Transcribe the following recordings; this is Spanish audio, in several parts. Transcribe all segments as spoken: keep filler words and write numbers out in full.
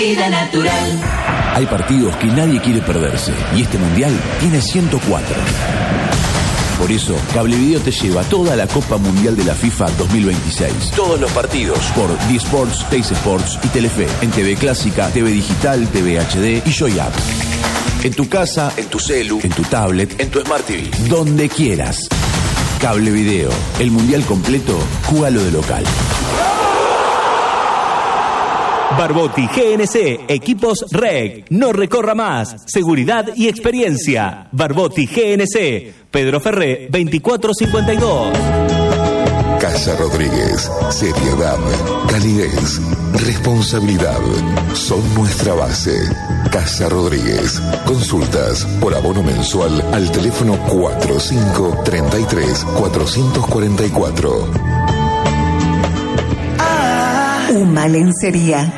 Vida natural. Hay partidos que nadie quiere perderse y este mundial tiene ciento cuatro. Por eso, Cablevideo te lleva toda la Copa Mundial de la FIFA dos mil veintiséis. Todos los partidos por D-Sports, Teis Sports y Telefe. En T V Clásica, T V Digital, T V H D y Joy App. En tu casa, en tu celu, en tu tablet, en tu Smart T V. Donde quieras. Cablevideo. El mundial completo, júgalo de local. Barbotti G N C, equipos R E C, no recorra más, seguridad y experiencia. Barbotti G N C, Pedro Ferré, veinticuatro cincuenta y dos. Casa Rodríguez, seriedad, calidez, responsabilidad, son nuestra base. Casa Rodríguez, consultas por abono mensual al teléfono cuatro cinco tres tres cuatro cuatro cuatro. Uma Lencería.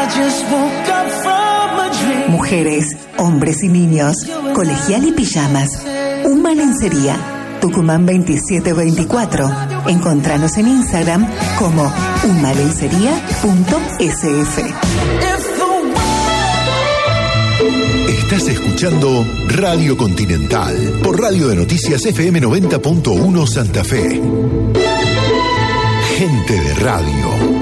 Mujeres, hombres y niños, colegial y pijamas. Uma Lencería, Tucumán veintisiete veinticuatro. Encontranos en Instagram como umalencería punto s f. Estás escuchando Radio Continental por Radio de Noticias F M noventa punto uno Santa Fe. Gente de radio.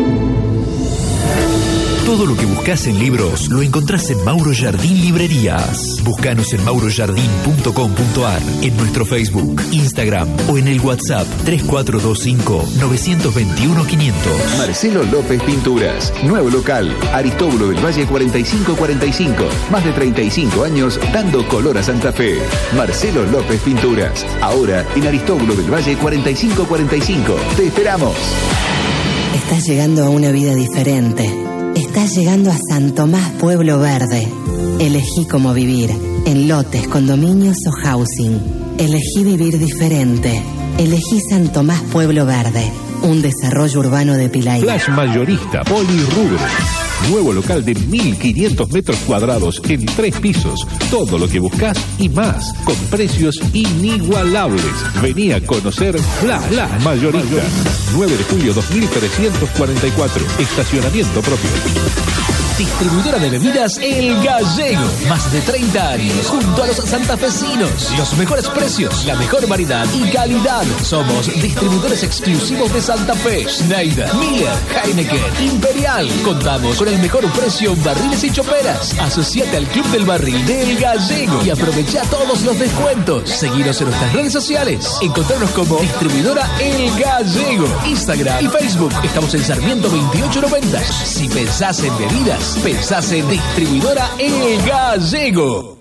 Todo lo que buscas en libros lo encontrás en Mauro Jardín Librerías. Búscanos en mauro jardín punto com punto a r, en nuestro Facebook, Instagram o en el WhatsApp tres cuatro dos cinco nueve dos uno cinco cero cero. Marcelo López Pinturas, nuevo local, Aristóbulo del Valle cuarenta y cinco cuarenta y cinco. Más de treinta y cinco años dando color a Santa Fe. Marcelo López Pinturas, ahora en Aristóbulo del Valle cuarenta y cinco cuarenta y cinco. Te esperamos. Estás llegando a una vida diferente. Estás llegando a San Tomás Pueblo Verde. Elegí cómo vivir, en lotes, condominios o housing. Elegí vivir diferente. Elegí San Tomás Pueblo Verde, un desarrollo urbano de Pilay. Flash Mayorista, Polirrubro. Nuevo local de mil quinientos metros cuadrados en tres pisos. Todo lo que buscas y más, con precios inigualables. Vení a conocer Flash, Flash Mayorista. nueve de julio dos mil trescientos cuarenta y cuatro. Estacionamiento propio. Distribuidora de bebidas El Gallego. Más de treinta años junto a los santafesinos. Los mejores precios, la mejor variedad y calidad. Somos distribuidores exclusivos de Santa Fe. Schneider, Miller, Heineken, Imperial. Contamos con el mejor precio en barriles y choperas. Asociate al Club del Barril de El Gallego y aprovecha todos los descuentos. Seguinos en nuestras redes sociales. Encontrarnos como distribuidora El Gallego. Instagram y Facebook. Estamos en Sarmiento veintiocho noventa. Si pensás en bebidas, pensás en distribuidora El Gallego.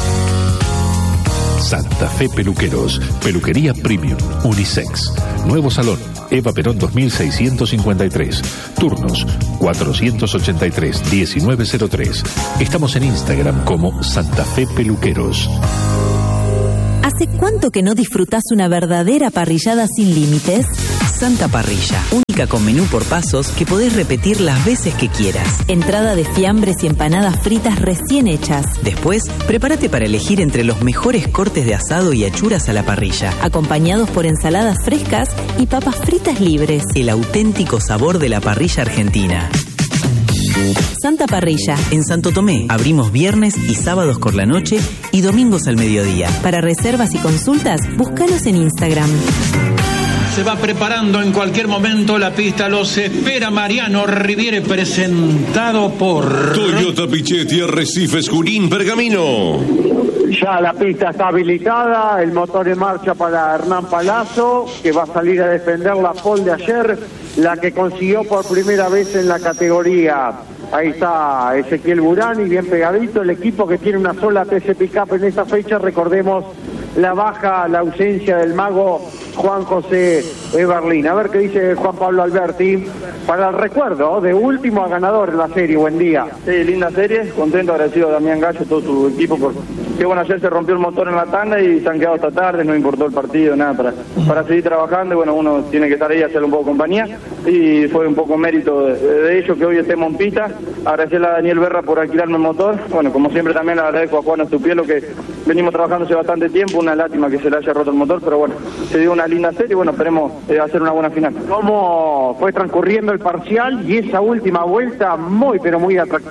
Santa Fe Peluqueros, peluquería premium, unisex. Nuevo salón, Eva Perón dos mil seiscientos cincuenta y tres. Turnos cuatrocientos ochenta y tres diecinueve cero tres. Estamos en Instagram como Santa Fe Peluqueros. ¿Hace cuánto que no disfrutás una verdadera parrillada sin límites? Santa Parrilla, única con menú por pasos que podés repetir las veces que quieras. Entrada de fiambres y empanadas fritas recién hechas. Después, prepárate para elegir entre los mejores cortes de asado y achuras a la parrilla, acompañados por ensaladas frescas y papas fritas libres. El auténtico sabor de la parrilla argentina. Santa Parrilla. En Santo Tomé, abrimos viernes y sábados por la noche y domingos al mediodía. Para reservas y consultas, búscanos en Instagram. Se va preparando en cualquier momento la pista. Los espera Mariano Riviere, presentado por Toyota Pichetti, Arrecifes, Junín, Pergamino. Ya la pista está habilitada, el motor en marcha para Hernán Palazzo, que va a salir a defender la pole de ayer, la que consiguió por primera vez en la categoría. Ahí está Ezequiel Burani, bien pegadito, el equipo que tiene una sola T C Pickup en esta fecha. Recordemos la baja, la ausencia del mago Juan José Eberlín. A ver qué dice Juan Pablo Alberti para el recuerdo de último ganador en la serie. Buen día. Sí, linda serie, contento, agradecido a Damián Gallo, todo su equipo, por que bueno, ayer se rompió el motor en la tanda y se han quedado hasta tarde, no importó el partido, nada, para, para seguir trabajando, y bueno, uno tiene que estar ahí, hacerle un poco compañía, y fue un poco mérito de, de ellos que hoy estemos en pista. Agradecerle a Daniel Berra por alquilarme el motor, bueno, como siempre también le agradezco a Juan Estupielo, que venimos trabajando hace bastante tiempo, una lástima que se le haya roto el motor, pero bueno, se dio una linda serie, bueno, esperemos eh, hacer una buena final. ¿Cómo fue transcurriendo el parcial y esa última vuelta muy, pero muy atractiva?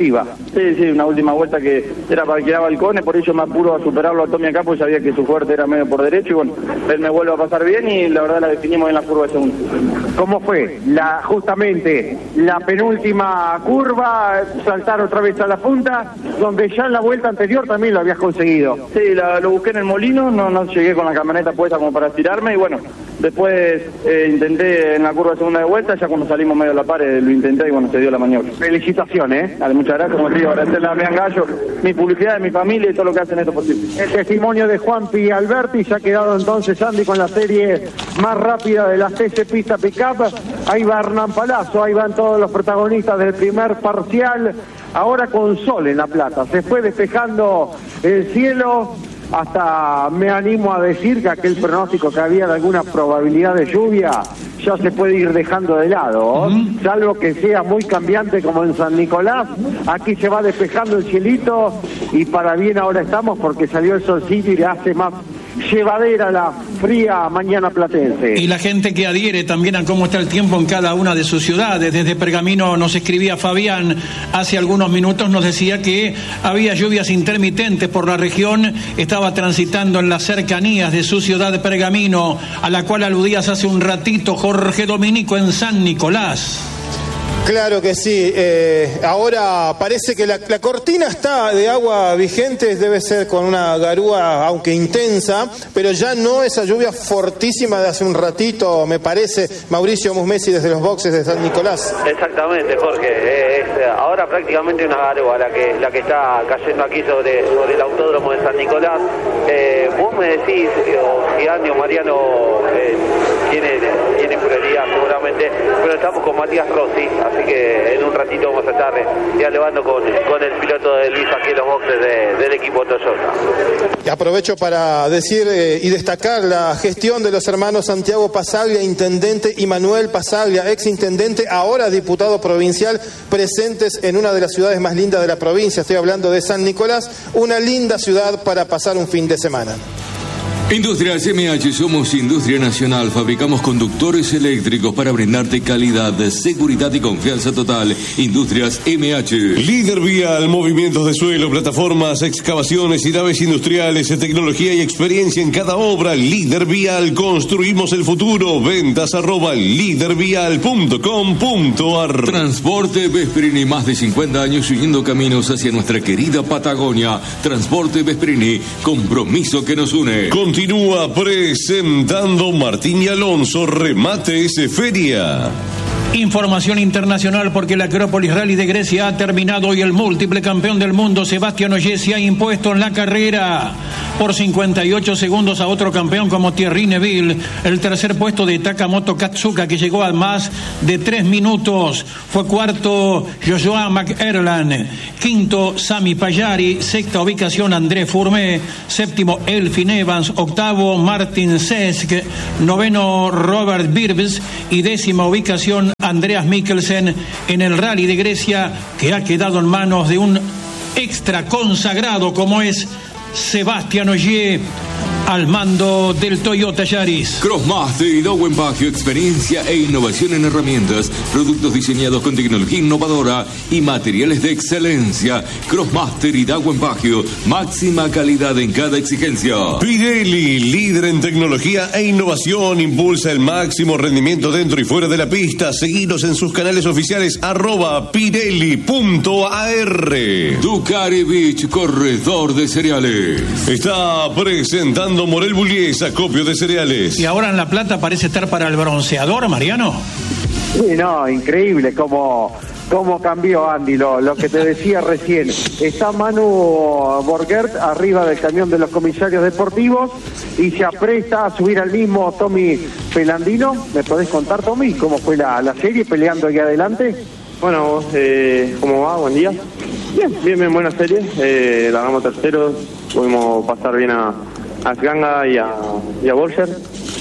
Sí, sí, una última vuelta que era para que da balcones, por ello me apuro a superarlo a Tommy acá, porque sabía que su fuerte era medio por derecho y bueno, él me vuelve a pasar bien y la verdad la definimos en la curva de segundo. ¿Cómo fue? La, justamente la penúltima curva, saltar otra vez a la punta, donde ya en la vuelta anterior también lo habías conseguido. Sí, la, lo busqué en el molino, no, no llegué con la camioneta puesta como para estirarme y bueno, después eh, intenté en la curva de segunda de vuelta, ya cuando salimos medio de la pared lo intenté y bueno, se dio la maniobra. Felicitaciones, ¿eh? Dale, muchas gracias, como te digo, agradecerle a Damián Gallo, mi publicidad de mi familia y todo lo que hacen esto posible. El testimonio de Juanpi Alberti, se ha quedado entonces Andy con la serie más rápida de las T C Pista Pickup. Ahí va Hernán Palazzo, ahí van todos los protagonistas del primer parcial, ahora con sol en La Plata. Se fue despejando el cielo, hasta me animo a decir que aquel pronóstico que había de alguna probabilidad de lluvia ya se puede ir dejando de lado, ¿eh? Uh-huh. Salvo que sea muy cambiante como en San Nicolás, aquí se va despejando el cielito y para bien ahora estamos porque salió el solcito y le hace más llevadera la fría mañana platense. Y la gente que adhiere también a cómo está el tiempo en cada una de sus ciudades. Desde Pergamino nos escribía Fabián hace algunos minutos, nos decía que había lluvias intermitentes por la región, estaba transitando en las cercanías de su ciudad de Pergamino, a la cual aludías hace un ratito, Jorge Dominico, en San Nicolás. Claro que sí, eh, ahora parece que la, la cortina está de agua vigente, debe ser con una garúa aunque intensa, pero ya no esa lluvia fortísima de hace un ratito, me parece. Mauricio Musmesi desde los boxes de San Nicolás. Exactamente, Jorge, eh, es ahora prácticamente una garúa la que la que está cayendo aquí sobre, sobre el autódromo de San Nicolás. Eh, vos me decís, o si Andy o Mariano eh, tiene, tiene prioridad seguramente, pero estamos con Matías Rossi, así que en un ratito vamos a estar dialogando con, con el piloto de Luis aquí en los boxes de, del equipo Toyota. Y aprovecho para decir eh, y destacar la gestión de los hermanos Santiago Pasaglia, intendente, y Manuel Pasaglia, ex intendente, ahora diputado provincial, presentes en una de las ciudades más lindas de la provincia. Estoy hablando de San Nicolás, una linda ciudad para pasar un fin de semana. Industrias M H, somos industria nacional, fabricamos conductores eléctricos para brindarte calidad, seguridad y confianza total. Industrias M H. Líder vial, movimientos de suelo, plataformas, excavaciones y naves industriales, tecnología y experiencia en cada obra. Líder vial, construimos el futuro. Ventas arroba lídervial punto com punto ar. Transporte Vesperini, más de cincuenta años uniendo caminos hacia nuestra querida Patagonia. Transporte Vesperini, compromiso que nos une. Continúa presentando Martín y Alonso, Remates Feria. Información internacional porque la Acrópolis Rally de Grecia ha terminado y el múltiple campeón del mundo Sebastián Ogier se ha impuesto en la carrera por cincuenta y ocho segundos a otro campeón como Thierry Neuville. El tercer puesto de Takamoto Katsuka, que llegó a más de tres minutos. Fue cuarto Joshua McErlan, quinto Sami Pajari, sexta ubicación André Fourmé, séptimo Elfyn Evans, octavo Martin Sesk, noveno Robert Birbs y décima ubicación Andreas Mikkelsen en el Rally de Grecia, que ha quedado en manos de un extra consagrado como es Sebastián Ogier al mando del Toyota Yaris. Crossmaster y Darwin Baggio, experiencia e innovación en herramientas, productos diseñados con tecnología innovadora y materiales de excelencia. Crossmaster y Darwin Baggio, máxima calidad en cada exigencia. Pirelli, líder en tecnología e innovación, impulsa el máximo rendimiento dentro y fuera de la pista. Seguinos en sus canales oficiales arroba pirelli punto ar. Ducati Beach, corredor de cereales. Está presentando Morel Bullies, acopio de cereales. Y ahora en La Plata parece estar para el bronceador, Mariano. Sí, no, increíble cómo, cómo cambió, Andy, lo, lo que te decía recién. Está Manu Borgert arriba del camión de los comisarios deportivos y se apresta a subir al mismo Tommy Pelandino. ¿Me podés contar, Tommy, cómo fue la, la serie peleando aquí adelante? Bueno, eh, ¿cómo va? Buen día. Bien, bien, bien, buena serie. Eh, la ganamos tercero, pudimos pasar bien a a Ganga y a, y a Bolger.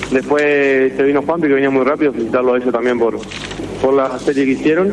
Después se vino Juanpi, que venía muy rápido, felicitarlo a ellos también por, por la serie que hicieron.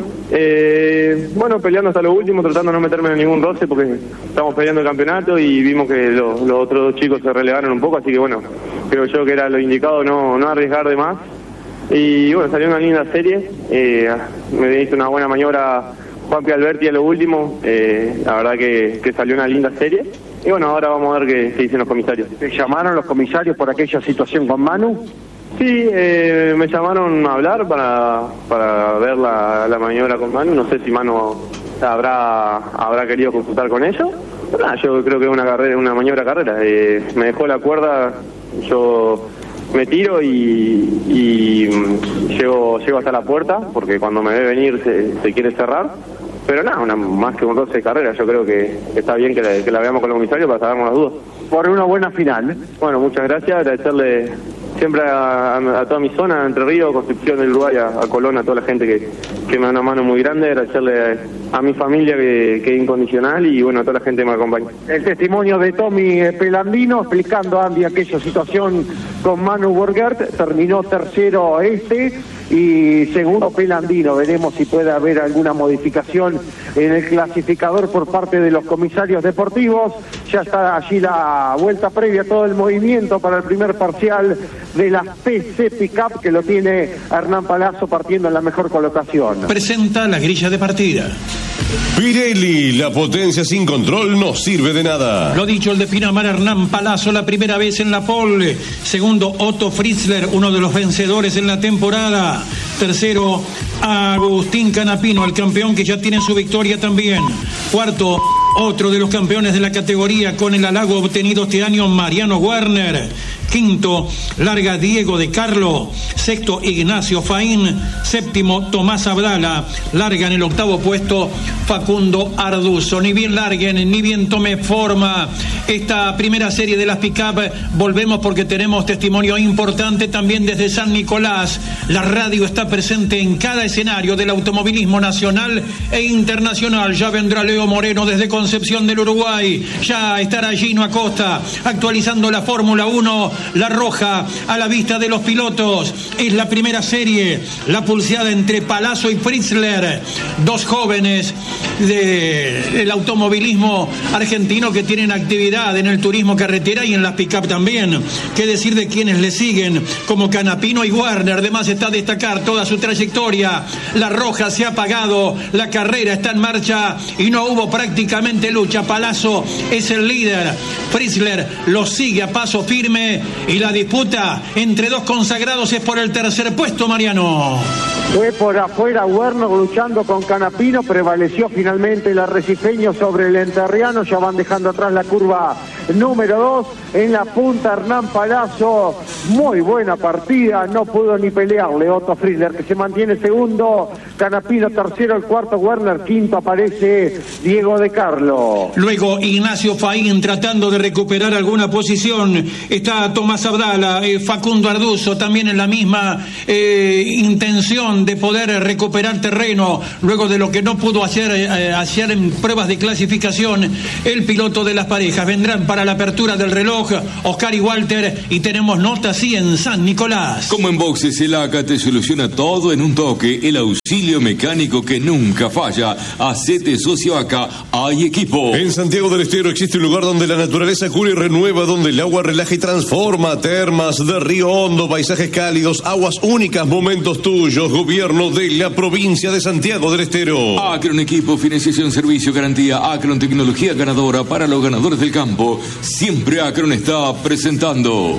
Eh, bueno, peleando hasta lo último, tratando de no meterme en ningún roce porque estamos peleando el campeonato y vimos que lo, los otros dos chicos se relegaron un poco, así que bueno, creo yo que era lo indicado no, no arriesgar de más. Y bueno, salió una linda serie, eh, me hizo una buena maniobra Juanpi Alberti a lo último, eh, la verdad que, que salió una linda serie. Y bueno, ahora vamos a ver qué, qué dicen los comisarios. ¿Te llamaron los comisarios por aquella situación con Manu? Sí, eh, me llamaron a hablar para, para ver la, la maniobra con Manu. No sé si Manu habrá habrá querido consultar con ellos. Pero nada, yo creo que es una carrera, una maniobra carrera. Eh, me dejó la cuerda, yo me tiro y, y llego, llego hasta la puerta, porque cuando me ve venir se, se quiere cerrar. Pero nada, una, más que un roce de carrera, yo creo que está bien que la, que la veamos con el comisario para sacarnos las dudas. Por una buena final, ¿eh? Bueno, muchas gracias, agradecerle siempre a, a, a toda mi zona, Entre Ríos, Concepción del Uruguay, a, a Colón, a toda la gente que, que me da una mano muy grande, agradecerle a, a mi familia que, que es incondicional y bueno, a toda la gente que me acompaña. El testimonio de Tommy Pelandino explicando a Andy aquella situación con Manu Borgert, terminó tercero este y segundo Pelandino. Veremos si puede haber alguna modificación en el clasificador por parte de los comisarios deportivos. Ya está allí la vuelta previa, todo el movimiento para el primer parcial de la P C Pickup, que lo tiene Hernán Palazzo partiendo en la mejor colocación. Presenta la grilla de partida. Pirelli, la potencia sin control no sirve de nada. Lo dicho, el de Pinamar, Hernán Palazzo, la primera vez en la pole. Segundo, Otto Fritzler, uno de los vencedores en la temporada. Tercero, Agustín Canapino, el campeón que ya tiene su victoria también. Cuarto, otro de los campeones de la categoría con el halago obtenido este año, Mariano Werner. Quinto, larga Diego de Carlo. Sexto, Ignacio Faín. Séptimo, Tomás Abdala. Larga en el octavo puesto Facundo Arduzo. Ni bien larguen, ni bien tome forma esta primera serie de las pick-up. Volvemos porque tenemos testimonio importante también desde San Nicolás. La radio está presente en cada escenario del automovilismo nacional e internacional. Ya vendrá Leo Moreno desde Concepción del Uruguay. Ya estará Gino Acosta actualizando la Fórmula uno. La roja a la vista de los pilotos. Es la primera serie, la pulseada entre Palazzo y Fritzler, dos jóvenes de, del automovilismo argentino que tienen actividad en el turismo carretera y en las pick-up también. Qué decir de quienes le siguen, como Canapino y Werner. Además está a destacar toda su trayectoria. La roja se ha apagado, la carrera está en marcha y no hubo prácticamente lucha. Palazzo es el líder, Fritzler lo sigue a paso firme. Y la disputa entre dos consagrados es por el tercer puesto, Mariano. Fue por afuera Werner luchando con Canapino, prevaleció finalmente el arrecifeño sobre el enterriano. Ya van dejando atrás la curva número dos. En la punta Hernán Palazzo, muy buena partida, no pudo ni pelearle Otto Fritzler, que se mantiene segundo, Canapino tercero, el cuarto Werner, quinto aparece Diego de Carlo. Luego Ignacio Faín tratando de recuperar alguna posición. Está Tomás Abdala, eh, Facundo Arduzo también en la misma eh, intención de poder recuperar terreno luego de lo que no pudo hacer, eh, hacer en pruebas de clasificación el piloto de las parejas. Vendrán para la apertura del reloj Oscar y Walter y tenemos nota así en San Nicolás. Como en Boxes, el A C A te soluciona todo en un toque, el auxilio mecánico que nunca falla. Hacete socio A C A, hay equipo. En Santiago del Estero existe un lugar donde la naturaleza cura y renueva, donde el agua relaja y transforma. Termas de Río Hondo, paisajes cálidos, aguas únicas, momentos tuyos. Gobierno de la provincia de Santiago del Estero. Acron Equipo, financiación, servicio, garantía. Acron, tecnología ganadora para los ganadores del campo. Siempre Acron está presentando.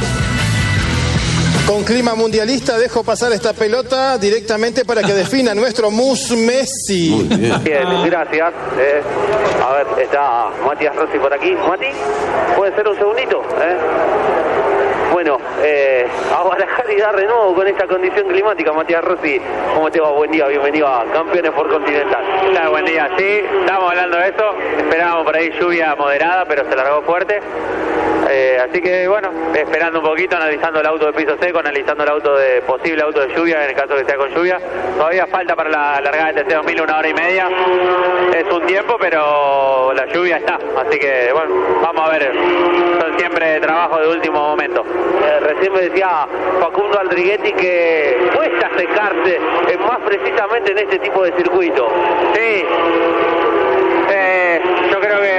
Con clima mundialista dejo pasar esta pelota directamente para que defina nuestro Mus Messi. Muy bien. Bien, gracias. Eh, a ver, está Matías Rossi por aquí. Mati, ¿puede ser un segundito? ¿Eh? Bueno, eh, a barajar y dar de nuevo con esta condición climática. Matías Rossi, ¿cómo te va? Buen día, bienvenido a Campeones por Continental. Hola, buen día, sí, estábamos hablando de eso, esperábamos por ahí lluvia moderada, pero se largó fuerte. Eh, así que bueno, esperando un poquito, analizando el auto de piso seco, analizando el auto de posible auto de lluvia, en el caso que sea con lluvia. Todavía falta para la largada del T C dos mil, una hora y media. Es un tiempo, pero la lluvia está. Así que bueno, vamos a ver. Son siempre trabajos de último momento. Eh, recién me decía Facundo Aldriguetti que cuesta secarse, eh, más precisamente en este tipo de circuito. Sí. Eh, yo creo que una condición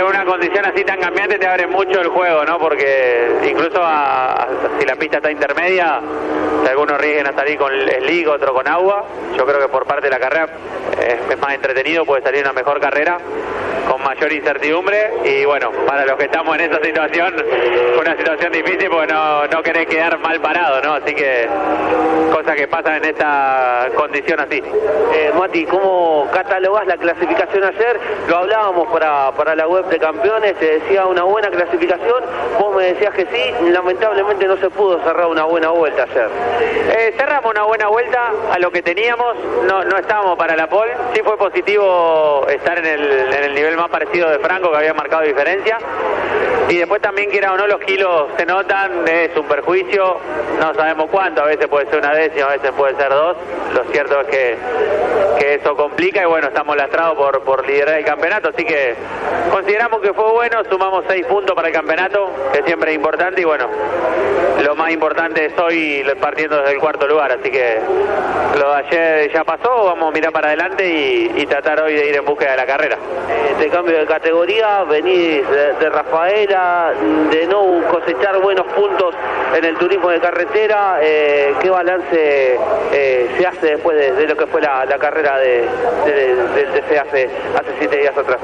condición así tan cambiante te abre mucho el juego, ¿no? Porque incluso a, a, si la pista está intermedia, si algunos riesguen a salir con slick, otro con agua, yo creo que por parte de la carrera es, es más entretenido, puede salir una mejor carrera con mayor incertidumbre. Y bueno, para los que estamos en esa situación, fue una situación difícil porque no, no querés quedar mal parado, ¿no? Así que cosas que pasan en esta condición así. Eh, Mati, ¿cómo catalogás la clasificación ayer? Lo hablábamos para, para la web de campeones, te decía una buena clasificación, vos me decías que sí, lamentablemente no se pudo cerrar una buena vuelta ayer. Eh, cerramos una buena vuelta a lo que teníamos, no, no estábamos para la pole, sí fue positivo estar en el, en el nivel más parecido de Franco, que había marcado diferencia, y después también, quiera o no, los kilos se notan, es un perjuicio, no sabemos cuánto, a veces puede ser una décima, a veces puede ser dos, lo cierto es que, que eso complica y bueno, estamos lastrados por, por liderar el campeonato, así que consideramos que fue bueno, sumamos seis puntos para el campeonato, que siempre es importante, y bueno, lo más importante es hoy partiendo desde el cuarto lugar, así que lo de ayer ya pasó, vamos a mirar para adelante y, y tratar hoy de ir en búsqueda de la carrera. Eh, de cambio de categoría, venís de, de Rafaela, de no cosechar buenos puntos en el turismo de carretera, eh, ¿qué balance eh, se hace después de, de lo que fue la, la carrera de, de, de, del T C hace, hace siete días atrás?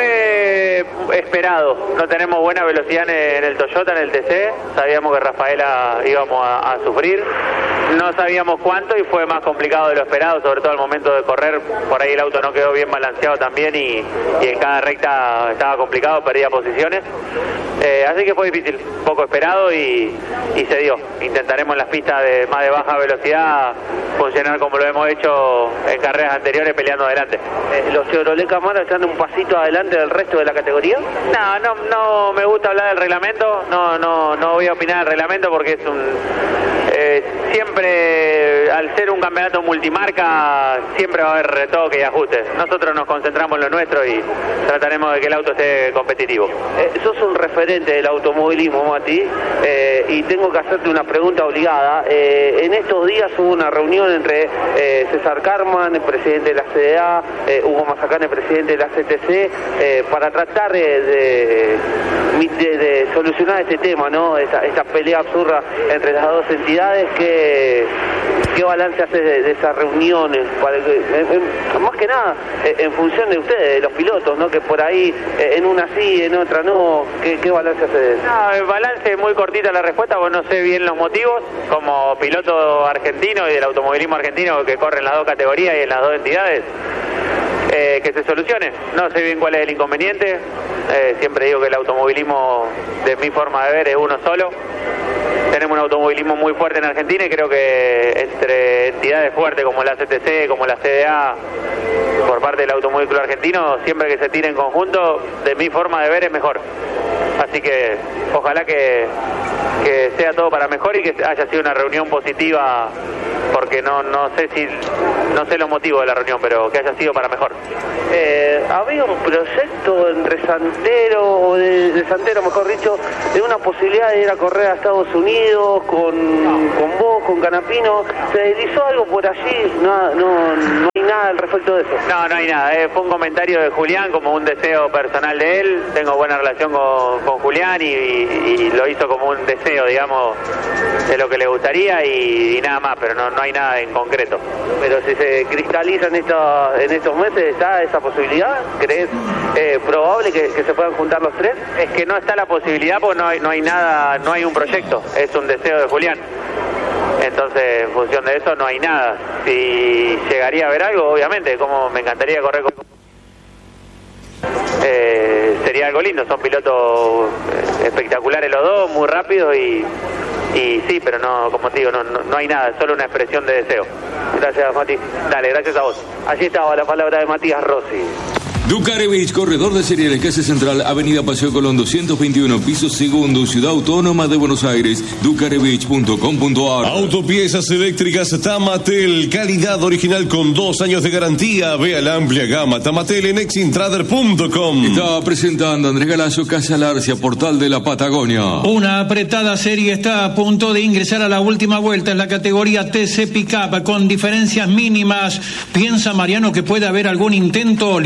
Fue esperado, no tenemos buena velocidad en el Toyota, en el T C, sabíamos que Rafaela íbamos a, a sufrir, no sabíamos cuánto y fue más complicado de lo esperado, sobre todo al momento de correr, por ahí el auto no quedó bien balanceado también y, y en cada recta estaba complicado, perdía posiciones, eh, así que fue difícil, poco esperado y, y se dio. Intentaremos en las pistas de más de baja velocidad funcionar como lo hemos hecho en carreras anteriores, peleando adelante. Eh, ¿Los Chevrolet Camaro están un pasito adelante del resto de la categoría? No, no, no me gusta hablar del reglamento, no, no, no voy a opinar del reglamento porque es un... Eh, siempre, al ser un campeonato multimarca, siempre va a haber retoques y ajustes. Nosotros nos concentramos en lo nuestro y trataremos de que el auto esté competitivo. Eh, sos un referente del automovilismo, Mati, eh, y tengo que hacerte una pregunta obligada. Eh, en estos días hubo una reunión entre eh, César Carman, el presidente de la C D A, eh, Hugo Mazacán, el presidente de la C T C, eh, para tratar de, de, de, de solucionar este tema, ¿no? Esta, esta pelea absurda entre las dos entidades. ¿Qué, qué balance hace de, de esas reuniones? Para que, en, en, más que nada, en función de ustedes, de los pilotos, ¿no? Que por ahí, en una sí, en otra no. ¿Qué, qué balance hace de eso? No, el balance es muy cortita la respuesta, porque no sé bien los motivos. Como piloto argentino y del automovilismo argentino que corre en las dos categorías y en las dos entidades, eh, que se solucione. No sé bien cuál es el inconveniente. Eh, siempre digo que el automovilismo, de mi forma de ver, es uno solo. Tenemos un automovilismo muy fuerte en Argentina y creo que entre entidades fuertes como la C T C, como la C D A, por parte del Automóvil Club Argentino, siempre que se tire en conjunto, de mi forma de ver, es mejor. Así que ojalá que, que sea todo para mejor y que haya sido una reunión positiva, porque no, no sé si no sé los motivos de la reunión, pero que haya sido para mejor. Eh, había un proyecto entre Santero, o de, de Santero mejor dicho, de una posibilidad de ir a correr a Estados Unidos con, con vos, con Canapino. ¿Se deslizó algo por allí? No, no, no hay nada al respecto de eso. No, no hay nada. Eh, fue un comentario de Julián, como un deseo personal de él. Tengo buena relación con, con Julián y, y, y lo hizo como un deseo, digamos, de lo que le gustaría y, y nada más, pero no, no hay nada en concreto. Pero si se cristaliza en, esta, en estos meses, ¿está esa posibilidad? ¿Crees eh, probable que, que se puedan juntar los tres? Es que no está la posibilidad porque no hay, no hay nada, no hay un proyecto, es un deseo de Julián. Entonces, en función de eso, no hay nada. Si llegaría a haber algo, obviamente, como me encantaría correr con... Eh, sería algo lindo, son pilotos espectaculares los dos, muy rápidos y, y sí, pero no, como te digo, no, no, no hay nada, solo una expresión de deseo. Gracias, Mati. Dale, gracias a vos. Allí estaba la palabra de Matías Rossi. Ducarevich, corredor de seriales, calle central, avenida Paseo Colón doscientos veintiuno, piso segundo, Ciudad Autónoma de Buenos Aires, ducarevich punto com punto ar. Autopiezas eléctricas Tamatel, calidad original con dos años de garantía. Vea la amplia gama Tamatel en exintrader punto com. Está presentando Andrés Galazo, Casa Larcia, Portal de la Patagonia. Una apretada serie está a punto de ingresar a la última vuelta en la categoría T C Pickup con diferencias mínimas. ¿Piensa Mariano que puede haber algún intento? Lidera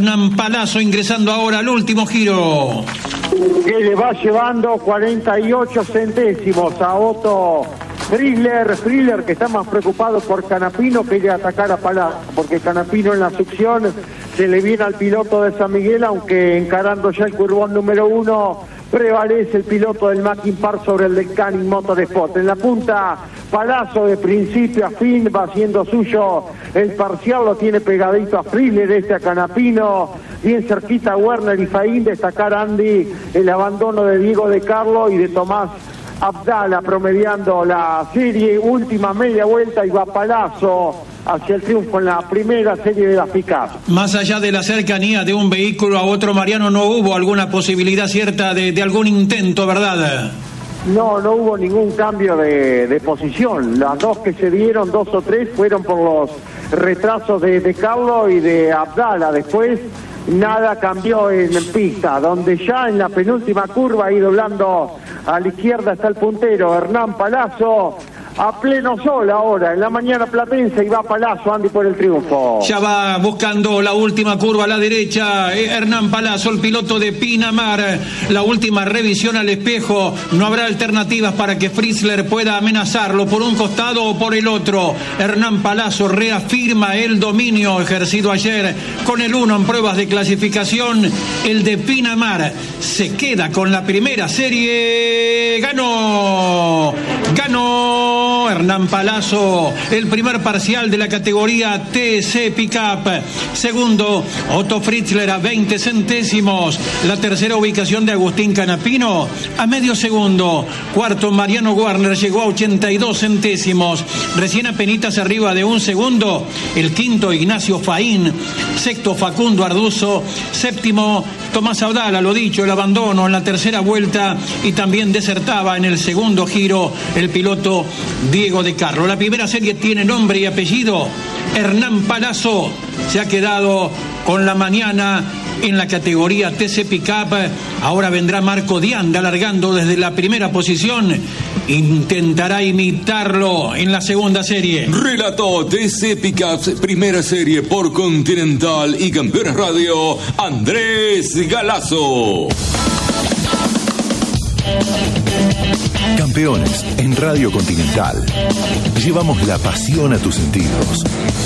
Hernán Palazzo ingresando ahora al último giro. Que le va llevando cuarenta y ocho centésimos a Otto Frizzler, Frizzler que está más preocupado por Canapino que de atacar a Palazzo, porque Canapino en la succión se le viene al piloto de San Miguel, aunque encarando ya el curvón número uno prevalece el piloto del Mackin Park sobre el del Canning Motorsport. En la punta, Palazzo de principio a fin va haciendo suyo el parcial, lo tiene pegadito a Frizzler, este a Canapino, bien cerquita a Werner y Faín, destacar Andy el abandono de Diego de Carlo y de Tomás Abdala promediando la serie, última media vuelta y va Palazzo hacia el triunfo en la primera serie de las pick-up. Más allá de la cercanía de un vehículo a otro, Mariano, no hubo alguna posibilidad cierta de, de algún intento, ¿verdad? No, no hubo ningún cambio de, de posición. Las dos que se dieron, dos o tres, fueron por los retrasos de, de Carlo y de Abdala. Después nada cambió en pista, donde ya en la penúltima curva, ahí doblando a la izquierda, está el puntero Hernán Palazzo, a pleno sol ahora, en la mañana platense, y va Palazzo, Andy, por el triunfo. Ya va buscando la última curva a la derecha, eh, Hernán Palazzo, el piloto de Pinamar. La última revisión al espejo, no habrá alternativas para que Frizzler pueda amenazarlo por un costado o por el otro. Hernán Palazzo reafirma el dominio ejercido ayer con el uno en pruebas de clasificación. El de Pinamar se queda con la primera serie. Ganó, ganó Hernán Palazzo, el primer parcial de la categoría T C Pickup. Segundo, Otto Frizzler a veinte centésimos. La tercera ubicación de Agustín Canapino a medio segundo. Cuarto, Mariano Werner llegó a ochenta y dos centésimos. Recién apenitas arriba de un segundo. El quinto, Ignacio Faín. Sexto, Facundo Arduzo. Séptimo, Tomás Abdala, lo dicho, el abandono en la tercera vuelta, y también desertaba en el segundo giro el piloto Diego de Carlo. La primera serie tiene nombre y apellido. Hernán Palazzo se ha quedado con la mañana en la categoría T C Pickup. Ahora vendrá Marco Dianda largando desde la primera posición. Intentará imitarlo en la segunda serie. Relató T C Pickups, primera serie por Continental y Campeones Radio, Andrés Galazo. Campeones en Radio Continental. Llevamos la pasión a tus sentidos.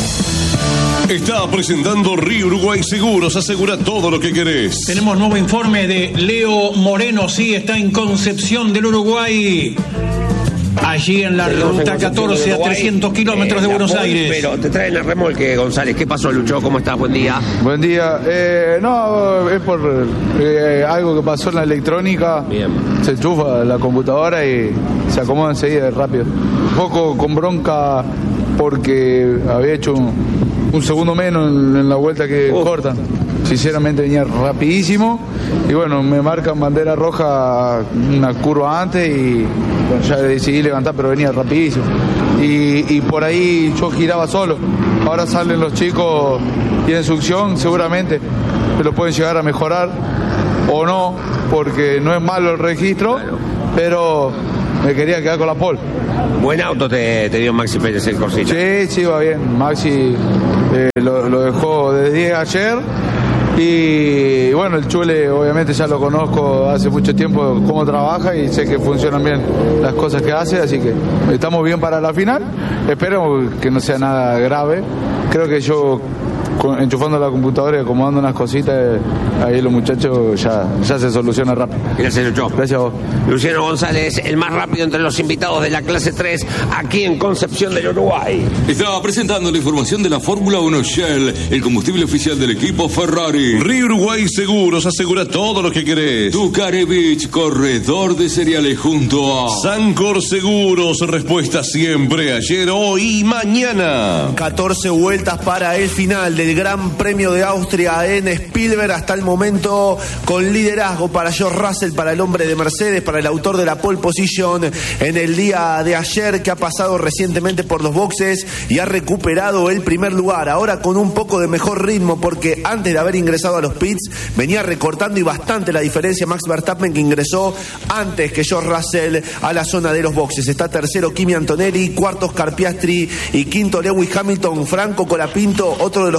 Está presentando Río Uruguay Seguros. Asegura todo lo que querés. Tenemos nuevo informe de Leo Moreno. Sí, está en Concepción del Uruguay. Allí en la ruta catorce a trescientos kilómetros de Buenos Aires. Pero te traen el remolque, González. ¿Qué pasó, Lucho? ¿Cómo estás? Buen día. Buen día. Eh, no, es por eh, algo que pasó en la electrónica. Bien. Se enchufa la computadora y se acomoda enseguida rápido. Un poco con bronca porque había hecho un, un segundo menos en, en la vuelta que oh. cortan. Sinceramente venía rapidísimo y bueno, me marcan bandera roja una curva antes y bueno, ya decidí levantar, pero venía rapidísimo y, y por ahí yo giraba solo. Ahora salen los chicos y en succión seguramente se lo pueden llegar a mejorar o no, porque no es malo el registro, claro. Pero me quería quedar con la pole. Buen auto te, te dio Maxi Pérez el Corsita. Sí, sí, va bien. Maxi eh, lo, lo dejó desde ayer. Y bueno, el Chule obviamente ya lo conozco hace mucho tiempo cómo trabaja y sé que funcionan bien las cosas que hace, así que estamos bien para la final. Espero que no sea nada grave. Creo que yo enchufando la computadora y acomodando unas cositas, ahí los muchachos ya, ya se soluciona rápido. Gracias, Lucho. Gracias a vos. Luciano González, el más rápido entre los invitados de la clase tres aquí en Concepción del Uruguay. Estaba presentando la información de la Fórmula uno Shell, el combustible oficial del equipo Ferrari. Río Uruguay Seguros, asegura todo lo que querés. Ducarevich, corredor de cereales junto a Sancor Seguros, respuesta siempre, ayer, hoy y mañana. catorce vueltas para el final del Gran Premio de Austria en Spielberg, hasta el momento con liderazgo para George Russell, para el hombre de Mercedes, para el autor de la pole position en el día de ayer, que ha pasado recientemente por los boxes y ha recuperado el primer lugar, ahora con un poco de mejor ritmo, porque antes de haber ingresado a los pits venía recortando y bastante la diferencia Max Verstappen, que ingresó antes que George Russell a la zona de los boxes. Está tercero Kimi Antonelli, cuarto Oscar Piastri y quinto Lewis Hamilton. Franco Colapinto, otro de los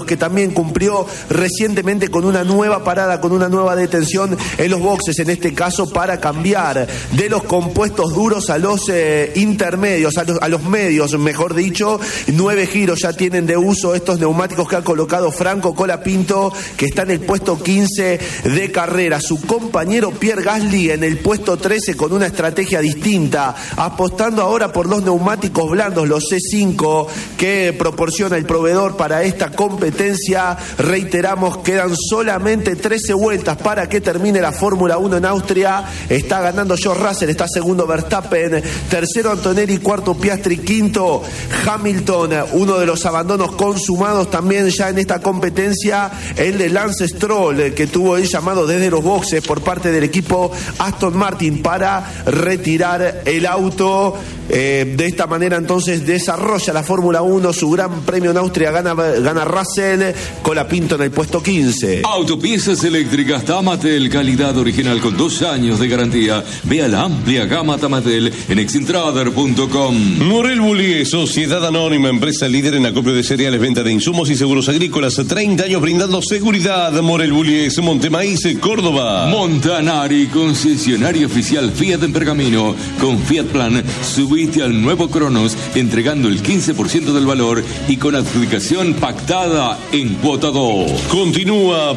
que también cumplió recientemente con una nueva parada, con una nueva detención en los boxes, en este caso para cambiar de los compuestos duros a los eh, intermedios, a los, a los medios, mejor dicho. Nueve giros ya tienen de uso estos neumáticos que ha colocado Franco Colapinto, que está en el puesto quince de carrera. Su compañero Pierre Gasly en el puesto trece con una estrategia distinta, apostando ahora por los neumáticos blandos, los C cinco, que proporciona el proveedor para esta competencia. Reiteramos, quedan solamente trece vueltas para que termine la Fórmula uno en Austria. Está ganando George Russell, está segundo Verstappen, tercero Antonelli, cuarto Piastri, quinto Hamilton. Uno de los abandonos consumados también ya en esta competencia, el de Lance Stroll, que tuvo el llamado desde los boxes por parte del equipo Aston Martin para retirar el auto. Eh, de esta manera entonces desarrolla la Fórmula uno su gran premio en Austria, gana, gana Russell, Colapinto en el puesto quince. Autopiezas eléctricas Tamatel, calidad original con dos años de garantía. Vea la amplia gama Tamatel en exintrader punto com. Morel Bullies, sociedad anónima, empresa líder en acopio de cereales, venta de insumos y seguros agrícolas, treinta años brindando seguridad. Morel Bullies, Montemaíz, Córdoba. Montanari, concesionario oficial Fiat en Pergamino. Con Fiat Plan, subiste al nuevo Cronos, entregando el quince por ciento del valor y con adjudicación pactada en cuota dos. Continúa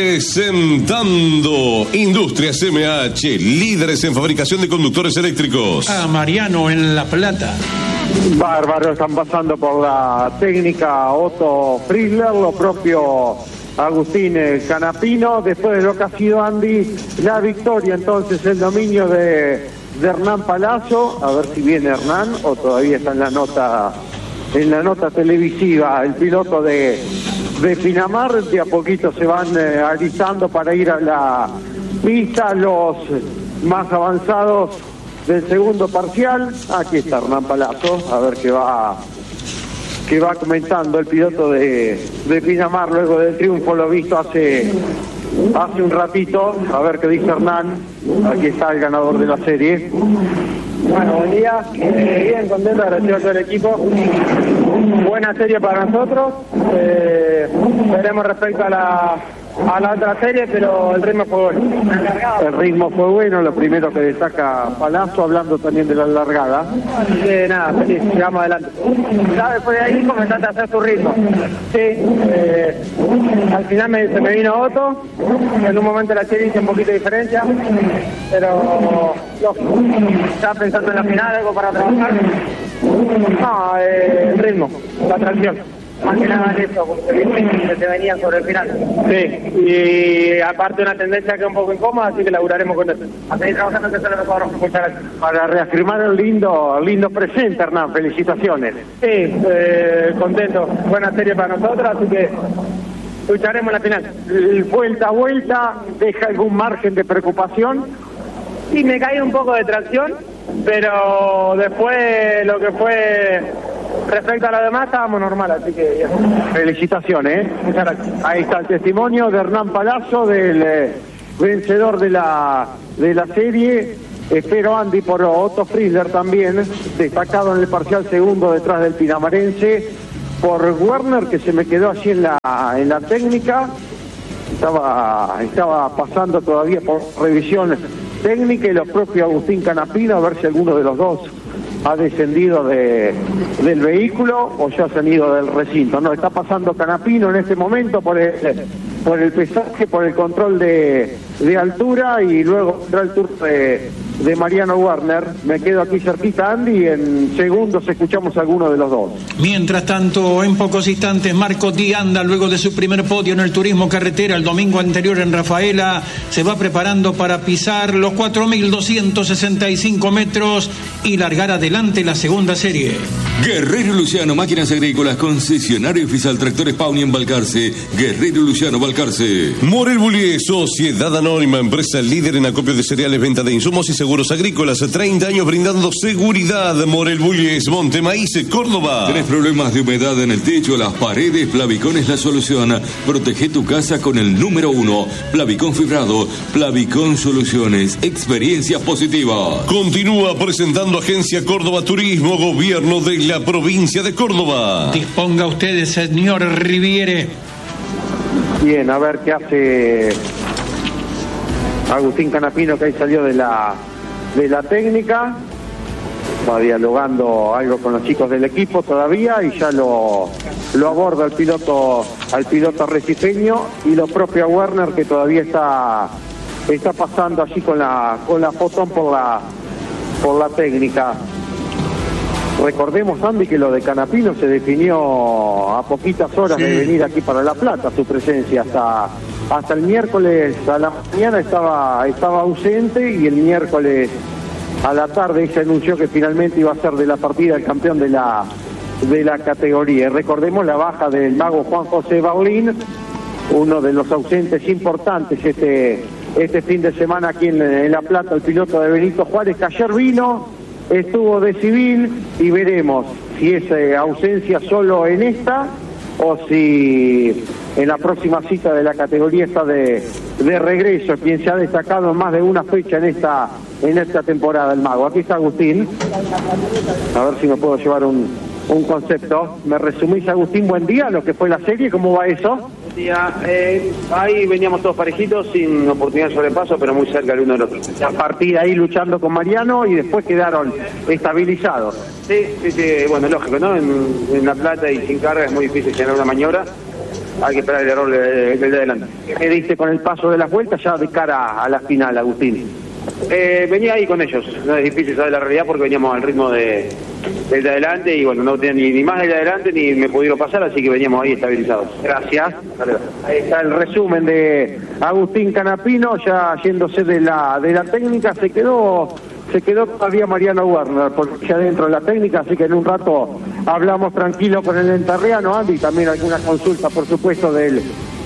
presentando Industrias M H, líderes en fabricación de conductores eléctricos. A Mariano en La Plata. Bárbaro, están pasando por la técnica Otto Friedler, lo propio Agustín Canapino. Después de lo que ha sido Andy, la victoria, entonces el dominio de, de Hernán Palazzo. A ver si viene Hernán o todavía está en la nota en la nota televisiva. El piloto de, de Pinamar, de a poquito se van eh, alisando para ir a la pista los más avanzados del segundo parcial. Aquí está Hernán Palazzo, a ver qué va que va comentando el piloto de, de Pinamar luego del triunfo, lo visto hace hace un ratito. A ver qué dice Hernán. Aquí está el ganador de la serie. Bueno, buen día, eh, bien contento, agradecido a todo el equipo. Buena serie para nosotros. Eh, veremos respecto a la a la otra serie, pero el ritmo fue bueno. El ritmo fue bueno, lo primero que destaca Palazzo, hablando también de la largada. Así que nada, feliz, llegamos adelante. Ya después de ahí comenzaste a hacer tu ritmo. Sí, eh, al final me, se me vino Otto, en un momento la serie hice un poquito de diferencia, pero lógico, ya pensando en la final, algo para trabajar. No, eh, el ritmo, la tracción. Más que nada de eso, porque que se venían sobre el final. Sí, y aparte una tendencia que es un poco incómoda, así que laburaremos con eso. A seguir trabajando, que eso es lo mejor. Muchas gracias. Para reafirmar el lindo, lindo presente, Hernán, felicitaciones. Sí, eh, contento. Buena serie para nosotros, así que lucharemos en la final. Vuelta a vuelta, ¿deja algún margen de preocupación? Sí, me caí un poco de tracción, pero después lo que fue respecto a lo demás estábamos normal, así que ya. Felicitaciones, ¿eh? Muchas gracias. Ahí está el testimonio de Hernán Palazzo, del eh, vencedor de la de la serie. Espero, Andy, por Otto Friedler también, destacado en el parcial segundo detrás del pinamarense, por Werner, que se me quedó allí en la en la técnica. Estaba estaba pasando todavía por revisión técnica, y lo propio Agustín Canapino, a ver si alguno de los dos ha descendido de, del vehículo o ya se han ido del recinto. No, está pasando Canapino en este momento por el, por el pesaje, por el control de, de altura, y luego entra el turno de, de Mariano Werner. Me quedo aquí cerquita, Andy, y en segundos escuchamos a alguno de los dos. Mientras tanto, en pocos instantes, Marco Di Anda, luego de su primer podio en el turismo carretera el domingo anterior en Rafaela, se va preparando para pisar los cuatro mil doscientos sesenta y cinco metros y largar adelante la segunda serie. Guerrero Luciano, máquinas agrícolas, concesionario oficial Tractores Pauni en Balcarce. Guerrero Luciano, Balcarce. Morel Bullies, sociedad anónima, empresa líder en acopio de cereales, venta de insumos y seguros agrícolas, treinta años brindando seguridad. Morel Bullies, Montemaíz, Córdoba. ¿Tenés problemas de humedad en el techo, las paredes? Plavicón es la solución. Protege tu casa con el número uno. Plavicón fibrado. Plavicón Soluciones. Experiencia positiva. Continúa presentando Agencia Córdoba Turismo, Gobierno de la provincia de Córdoba. Disponga ustedes, señor Riviere. Bien, a ver qué hace Agustín Canapino, que ahí salió de la, de la técnica. Va dialogando algo con los chicos del equipo todavía y ya lo, lo aborda el piloto, al piloto recifeño, y lo propio a Werner, que todavía está, está pasando allí con la, con la fotón por la, por la técnica. Recordemos, Andy, que lo de Canapino se definió a poquitas horas sí. de venir aquí para La Plata, su presencia. Hasta, hasta el miércoles a la mañana estaba, estaba ausente, y el miércoles a la tarde se anunció que finalmente iba a ser de la partida el campeón de la, de la categoría. Recordemos la baja del mago Juan José Barlín, uno de los ausentes importantes este, este fin de semana aquí en, en La Plata, el piloto de Benito Juárez, que ayer vino, estuvo de civil, y veremos si es eh, ausencia solo en esta o si en la próxima cita de la categoría está de, de regreso, quien se ha destacado en más de una fecha en esta en esta temporada, el mago. Aquí está Agustín, a ver si me puedo llevar un, un concepto. ¿Me resumís, Agustín? Buen día, lo que fue la serie, ¿cómo va eso? Buen día, eh, ahí veníamos todos parejitos, sin oportunidad de sobrepaso, pero muy cerca el uno del otro. La partida ahí luchando con Mariano, y después quedaron estabilizados. Sí, sí, sí, bueno, lógico, ¿no? En, en La Plata y sin carga es muy difícil generar una maniobra. Hay que esperar el error del de, de adelante. ¿Qué diste con el paso de las vueltas ya de cara a la final, Agustín? Eh, venía ahí con ellos, no es difícil saber la realidad porque veníamos al ritmo de, del de adelante, y bueno, no tenía ni, ni más del de adelante ni me pudieron pasar, así que veníamos ahí estabilizados. Gracias. Ahí está el resumen de Agustín Canapino, ya yéndose de la, de la técnica. Se quedó se quedó todavía Mariano Werner, porque ya dentro de la técnica, así que en un rato hablamos tranquilo con el enterriano, Andy, y también alguna consulta, por supuesto, del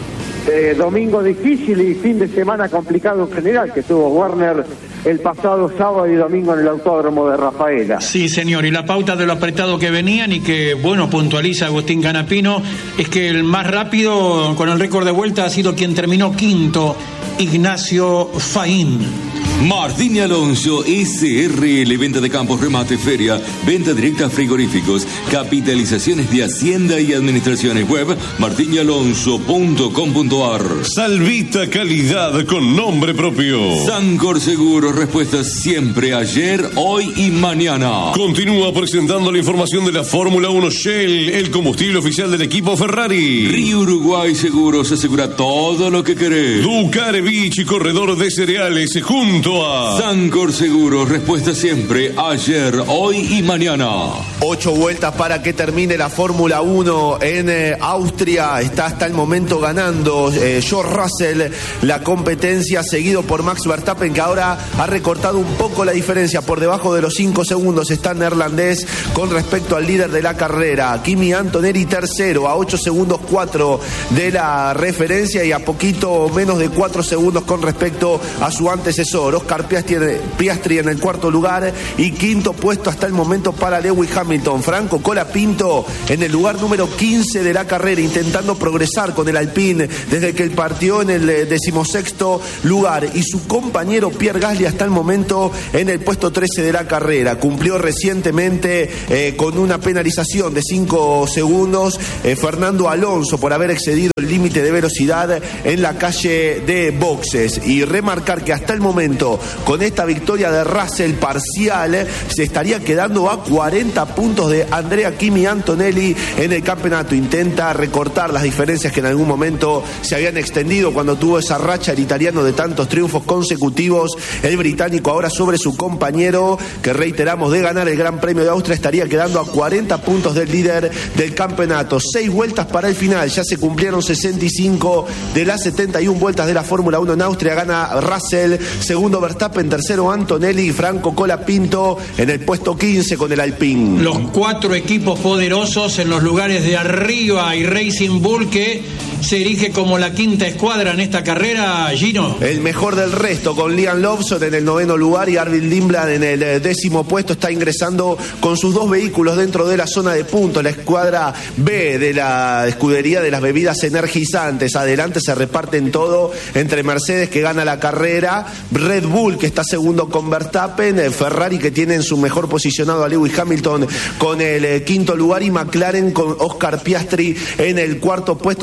Eh, domingo difícil y fin de semana complicado en general que tuvo Werner el pasado sábado y domingo en el autódromo de Rafaela. Sí, señor, y la pauta de lo apretado que venían, y que, bueno, puntualiza Agustín Canapino, es que el más rápido con el récord de vuelta ha sido quien terminó quinto, Ignacio Faín. Martín y Alonso, S R L, venta de campos, remate, feria, venta directa a frigoríficos, capitalizaciones de Hacienda y Administraciones. Web martín y alonso punto com punto a r. Salvita, calidad con nombre propio. Sancor Seguros, respuestas siempre, ayer, hoy y mañana. Continúa presentando la información de la Fórmula uno. Shell, el combustible oficial del equipo Ferrari. Río Uruguay Seguros, asegura todo lo que querés. Ducare Beach, corredor de cereales, junto a Sancor Seguros, respuesta siempre, ayer, hoy y mañana. Ocho vueltas para que termine la Fórmula uno en eh, Austria. Está hasta el momento ganando eh, George Russell la competencia, seguido por Max Verstappen, que ahora ha recortado un poco la diferencia. Por debajo de los cinco segundos está el neerlandés con respecto al líder de la carrera, Kimi Antonelli, tercero, a ocho segundos cuatro de la referencia, y a poquito menos de cuatro segundos con respecto a su antecesor Oscar Piastri en el cuarto lugar, y quinto puesto hasta el momento para Lewis Hamilton. Franco Colapinto en el lugar número quince de la carrera, intentando progresar con el Alpine desde que él partió en el decimosexto lugar, y su compañero Pierre Gasly hasta el momento en el puesto trece de la carrera. Cumplió recientemente eh, con una penalización de cinco segundos eh, Fernando Alonso por haber excedido el límite de velocidad en la calle de boxes. Y remarcar que hasta el momento, con esta victoria de Russell parcial, se estaría quedando a cuarenta puntos de Andrea Kimi Antonelli en el campeonato. Intenta recortar las diferencias que en algún momento se habían extendido cuando tuvo esa racha el italiano de tantos triunfos consecutivos. El británico ahora sobre su compañero, que reiteramos, de ganar el Gran Premio de Austria, estaría quedando a cuarenta puntos del líder del campeonato. Seis vueltas para el final, ya se cumplieron sesenta y cinco de las setenta y una vueltas de la Fórmula uno en Austria. Gana Russell, segundo Verstappen, tercero Antonelli y Franco Colapinto en el puesto quince con el Alpine. Los cuatro equipos poderosos en los lugares de arriba, y Racing Bull, que se erige como la quinta escuadra en esta carrera, Gino. El mejor del resto, con Liam Lawson en el noveno lugar y Arvid Lindblad en el décimo puesto, está ingresando con sus dos vehículos dentro de la zona de puntos. La escuadra B de la escudería de las bebidas energizantes. Adelante se reparten todo entre Mercedes, que gana la carrera, Red Bull, que está segundo con Verstappen, Ferrari, que tiene en su mejor posicionado a Lewis Hamilton con el quinto lugar, y McLaren con Oscar Piastri en el cuarto puesto. Son los ocho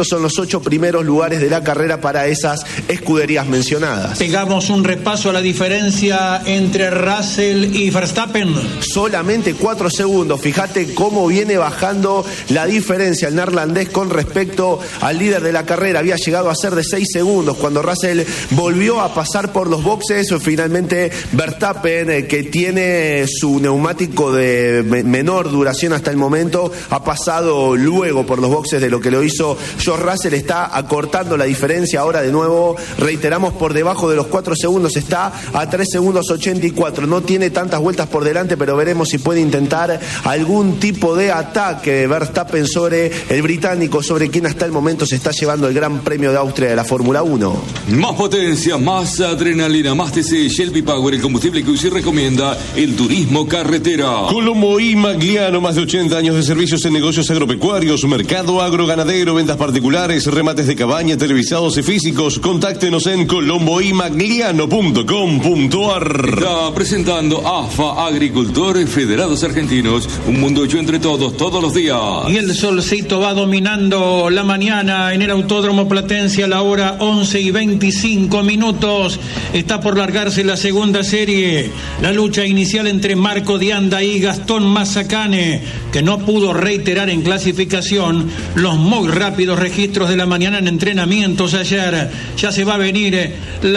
ocho primeros lugares de la carrera para esas escuderías mencionadas. Pegamos un repaso a la diferencia entre Russell y Verstappen. Solamente cuatro segundos. Fíjate cómo viene bajando la diferencia el neerlandés con respecto al líder de la carrera. Había llegado a ser de seis segundos cuando Russell volvió a pasar por los boxes. Finalmente Verstappen, que tiene su neumático de menor duración hasta el momento, ha pasado luego por los boxes de lo que lo hizo George Russell. Está acortando la diferencia ahora de nuevo, reiteramos, por debajo de los cuatro segundos, está a tres segundos ochenta y cuatro. No tiene tantas vueltas por delante, pero veremos si puede intentar algún tipo de ataque Verstappen sobre el británico, sobre quien hasta el momento se está llevando el Gran Premio de Austria de la Fórmula uno. Más potencia, más adrenalina, más T C, Shelby Power, el combustible que usted recomienda, el turismo carretera. Colombo y Magliano, más de ochenta años de servicios en negocios agropecuarios, mercado agroganadero, ventas particulares, remates de cabaña, televisados y físicos. Contáctenos en colombo y magliano punto com punto a r. Está presentando A F A, Agricultores Federados Argentinos, un mundo hecho entre todos, todos los días. Y el solcito va dominando la mañana en el Autódromo Platense a la hora once y veinticinco minutos. Está por largarse la segunda serie. La lucha inicial entre Marco Dianda y Gastón Mazacane, que no pudo reiterar en clasificación los muy rápidos registros de la mañana en entrenamientos ayer. Ya se va a venir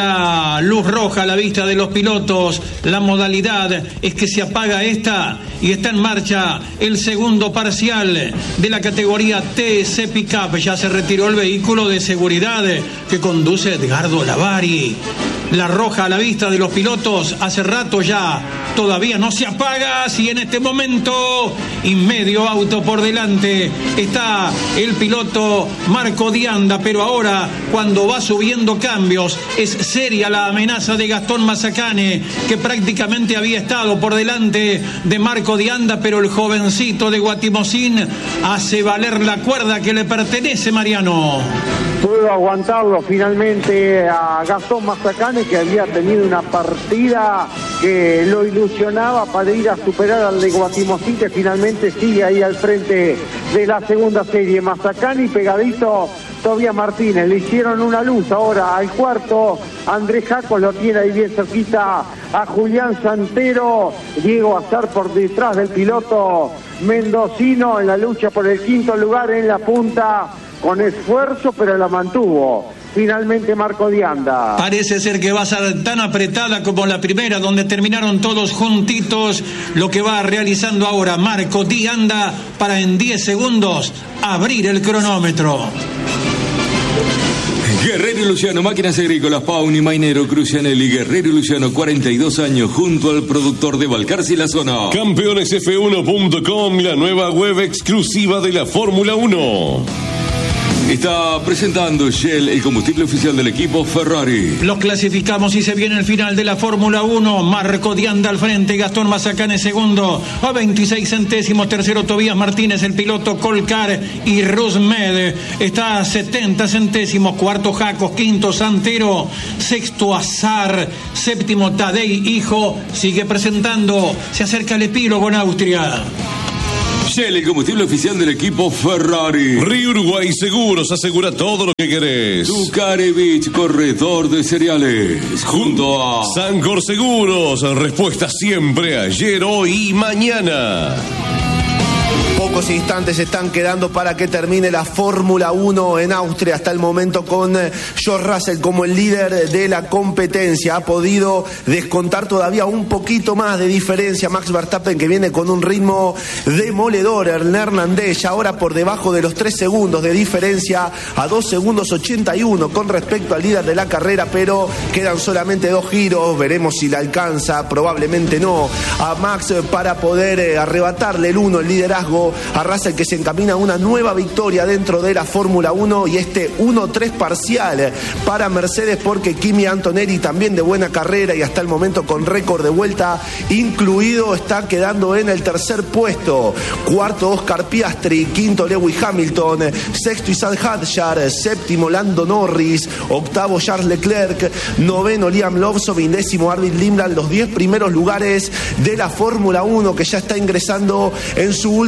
la luz roja a la vista de los pilotos. La modalidad es que se apaga esta y está en marcha el segundo parcial de la categoría T C Pickup. Ya se retiró el vehículo de seguridad que conduce Edgardo Lavari. La roja a la vista de los pilotos hace rato ya, todavía no se apaga. Si en este momento y medio auto por delante está el piloto Marco Dianda, pero ahora cuando va subiendo cambios es seria la amenaza de Gastón Mazacane, que prácticamente había estado por delante de Marco Dianda, pero el jovencito de Guatimosín hace valer la cuerda que le pertenece, Mariano. Pudo aguantarlo finalmente a Gastón Mazacane, que había tenido una partida que lo ilusionaba para ir a superar al de Guatimosín, que finalmente sigue ahí al frente de la segunda serie. Mazacane y pegadito Tobias Martínez, le hicieron una luz ahora al cuarto. Andrés Jacos lo tiene ahí bien cerquita a Julián Santero. Diego Azar por detrás del piloto mendocino en la lucha por el quinto lugar en la punta, con esfuerzo, pero la mantuvo finalmente Marco Dianda. Parece ser que va a ser tan apretada como la primera, donde terminaron todos juntitos. Lo que va realizando ahora Marco Dianda para en diez segundos abrir el cronómetro. Guerrero y Luciano, máquinas agrícolas, Pauni, Mainero, Crucianelli. Guerrero y Luciano, cuarenta y dos años, junto al productor de Balcarce y la zona. Campeones F uno punto com, la nueva web exclusiva de la Fórmula uno. Está presentando Shell, el combustible oficial del equipo Ferrari. Los clasificamos y se viene el final de la Fórmula uno. Marco Dianda al frente, Gastón Mazacane segundo, a veintiséis centésimos. Tercero Tobias Martínez, el piloto Colcar y Rusmed está a setenta centésimos. Cuarto Jacos, quinto Santero, sexto Azar, séptimo Tadei Hijo. Sigue presentando, se acerca el epílogo en Austria. Shell, el combustible oficial del equipo Ferrari. Río Uruguay Seguros, asegura todo lo que querés. Ducarevich, corredor de cereales. Junto a Sancor Seguros, respuesta siempre ayer, hoy y mañana. Pocos instantes están quedando para que termine la Fórmula uno en Austria. Hasta el momento con George Russell como el líder de la competencia. Ha podido descontar todavía un poquito más de diferencia Max Verstappen, que viene con un ritmo demoledor. El neerlandés ya ahora por debajo de los tres segundos de diferencia, a dos segundos ochenta y uno con respecto al líder de la carrera, pero quedan solamente dos giros. Veremos si le alcanza, probablemente no, a Max para poder arrebatarle el uno, el liderazgo a Russell, que se encamina a una nueva victoria dentro de la Fórmula uno, y este uno tres parcial para Mercedes, porque Kimi Antonelli, también de buena carrera y hasta el momento con récord de vuelta incluido, está quedando en el tercer puesto. Cuarto Oscar Piastri, quinto Lewis Hamilton, sexto Isaac Hadjar, séptimo Lando Norris, octavo Charles Leclerc, noveno Liam Lawson, décimo Arvid Limland, los diez primeros lugares de la Fórmula uno, que ya está ingresando en su último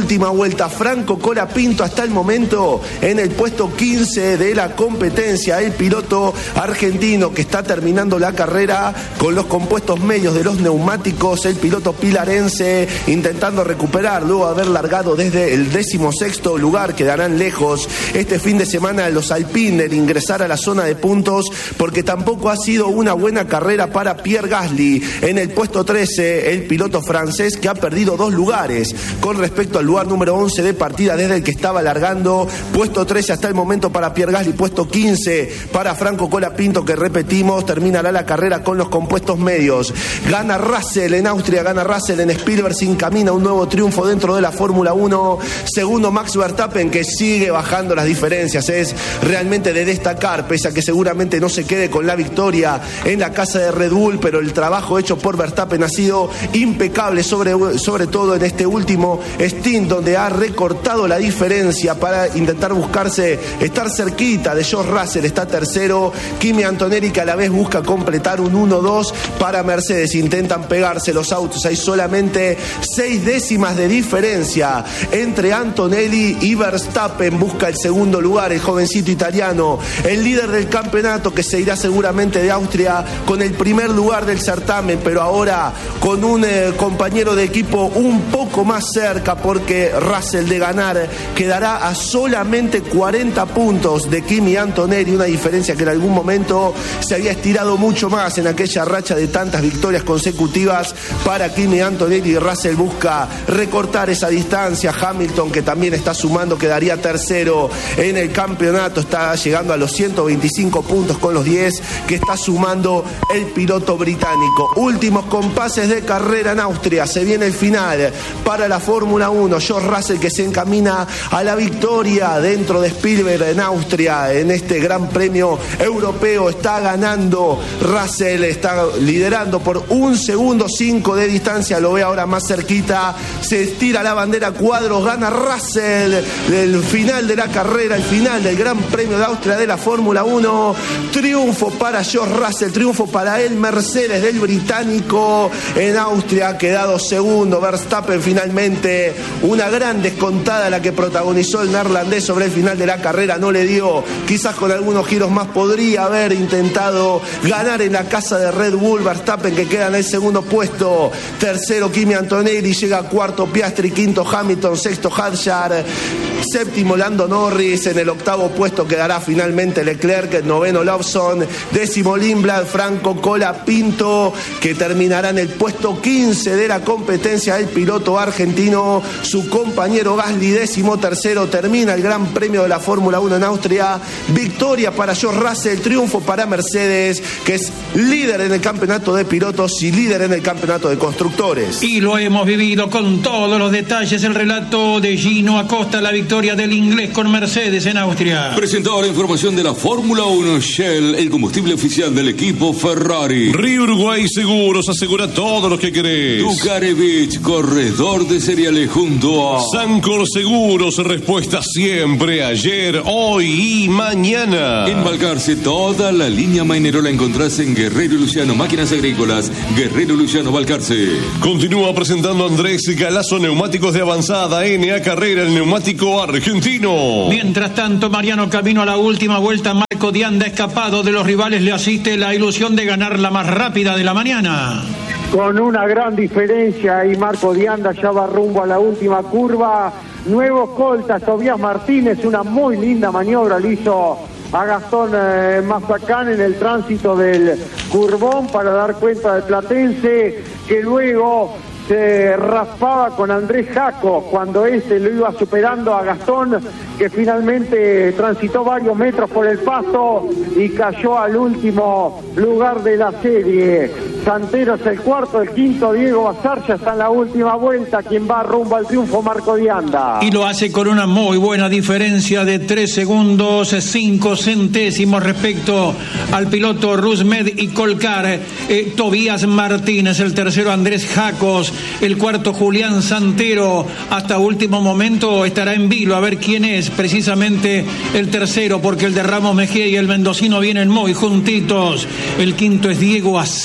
última vuelta. Franco Colapinto hasta el momento en el puesto quince de la competencia. El piloto argentino que está terminando la carrera con los compuestos medios de los neumáticos. El piloto pilarense intentando recuperar luego de haber largado desde el decimosexto lugar. Quedarán lejos este fin de semana los Alpine en ingresar a la zona de puntos, porque tampoco ha sido una buena carrera para Pierre Gasly. En el puesto trece, el piloto francés que ha perdido dos lugares con respecto al lugar número once de partida desde el que estaba largando. Puesto trece hasta el momento para Pierre Gasly, puesto quince para Franco Colapinto, que repetimos, terminará la carrera con los compuestos medios. Gana Russell en Austria, gana Russell en Spielberg, se encamina un nuevo triunfo dentro de la Fórmula uno. Segundo Max Verstappen, que sigue bajando las diferencias, es realmente de destacar, pese a que seguramente no se quede con la victoria en la casa de Red Bull, pero el trabajo hecho por Verstappen ha sido impecable, sobre, sobre todo en este último stint, donde ha recortado la diferencia para intentar buscarse, estar cerquita de George Russell. Está tercero Kimi Antonelli, que a la vez busca completar un uno dos para Mercedes. Intentan pegarse los autos, hay solamente seis décimas de diferencia entre Antonelli y Verstappen. Busca el segundo lugar el jovencito italiano, el líder del campeonato, que se irá seguramente de Austria con el primer lugar del certamen, pero ahora con un eh, compañero de equipo un poco más cerca, porque Russell, de ganar, quedará a solamente cuarenta puntos de Kimi Antonelli, una diferencia que en algún momento se había estirado mucho más en aquella racha de tantas victorias consecutivas para Kimi Antonelli. Russell busca recortar esa distancia. Hamilton, que también está sumando, quedaría tercero en el campeonato, está llegando a los ciento veinticinco puntos con los diez que está sumando el piloto británico. Últimos compases de carrera en Austria, se viene el final para la Fórmula uno. George Russell, que se encamina a la victoria dentro de Spielberg en Austria en este gran premio europeo. Está ganando Russell, está liderando por un segundo cinco de distancia, lo ve ahora más cerquita, se estira la bandera cuadros, gana Russell. El final de la carrera, el final del Gran Premio de Austria de la Fórmula uno, triunfo para George Russell, triunfo para el Mercedes del británico en Austria. Ha quedado segundo Verstappen, finalmente una gran descontada la que protagonizó el neerlandés sobre el final de la carrera, no le dio, quizás con algunos giros más podría haber intentado ganar en la casa de Red Bull. Verstappen, que queda en el segundo puesto, tercero Kimi Antonelli, llega cuarto Piastri, quinto Hamilton, sexto Hadjar, séptimo Lando Norris, en el octavo puesto quedará finalmente Leclerc, noveno Lawson, décimo Lindblad, Franco Colapinto, que terminará en el puesto quince de la competencia, el piloto argentino. Su compañero Gasly, décimo tercero, termina el Gran Premio de la Fórmula uno en Austria. Victoria para George Russell, triunfo para Mercedes, que es líder en el campeonato de pilotos y líder en el campeonato de constructores. Y lo hemos vivido con todos los detalles, el relato de Gino Acosta, la victoria del inglés con Mercedes en Austria. Presentó la información de la Fórmula uno. Shell, el combustible oficial del equipo Ferrari. Río Uruguay Seguros, asegura todo lo que querés. Ducarevich, corredor de cereales junto a Sancor Seguros, respuesta siempre, ayer, hoy y mañana. En Balcarce, toda la línea Mainero la encontrás en Guerrero Luciano Máquinas Agrícolas, Guerrero Luciano Balcarce. Continúa presentando Andrés Galazo, neumáticos de avanzada, N A Carrera, el neumático argentino. Mientras tanto, Mariano, camino a la última vuelta, Marco Dianda, escapado de los rivales, le asiste la ilusión de ganar la más rápida de la mañana. Con una gran diferencia, y Marco Dianda ya va rumbo a la última curva. Nuevo colta, Tobias Martínez, una muy linda maniobra le hizo a Gastón eh, Mazacán en el tránsito del curvón para dar cuenta del platense, que luego se raspaba con Andrés Jaco cuando este lo iba superando a Gastón, que finalmente transitó varios metros por el pasto y cayó al último lugar de la serie. Santero es el cuarto, el quinto Diego Bazar ya está en la última vuelta. Quien va rumbo al triunfo, Marco Dianda. Y lo hace con una muy buena diferencia de tres segundos, cinco centésimos respecto al piloto Rusmed y Colcar. Eh, Tobías Martínez, el tercero Andrés Jacos, el cuarto Julián Santero. Hasta último momento estará en vilo a ver quién es precisamente el tercero, porque el de Ramos Mejía y el mendocino vienen muy juntitos. El quinto es Diego Azar.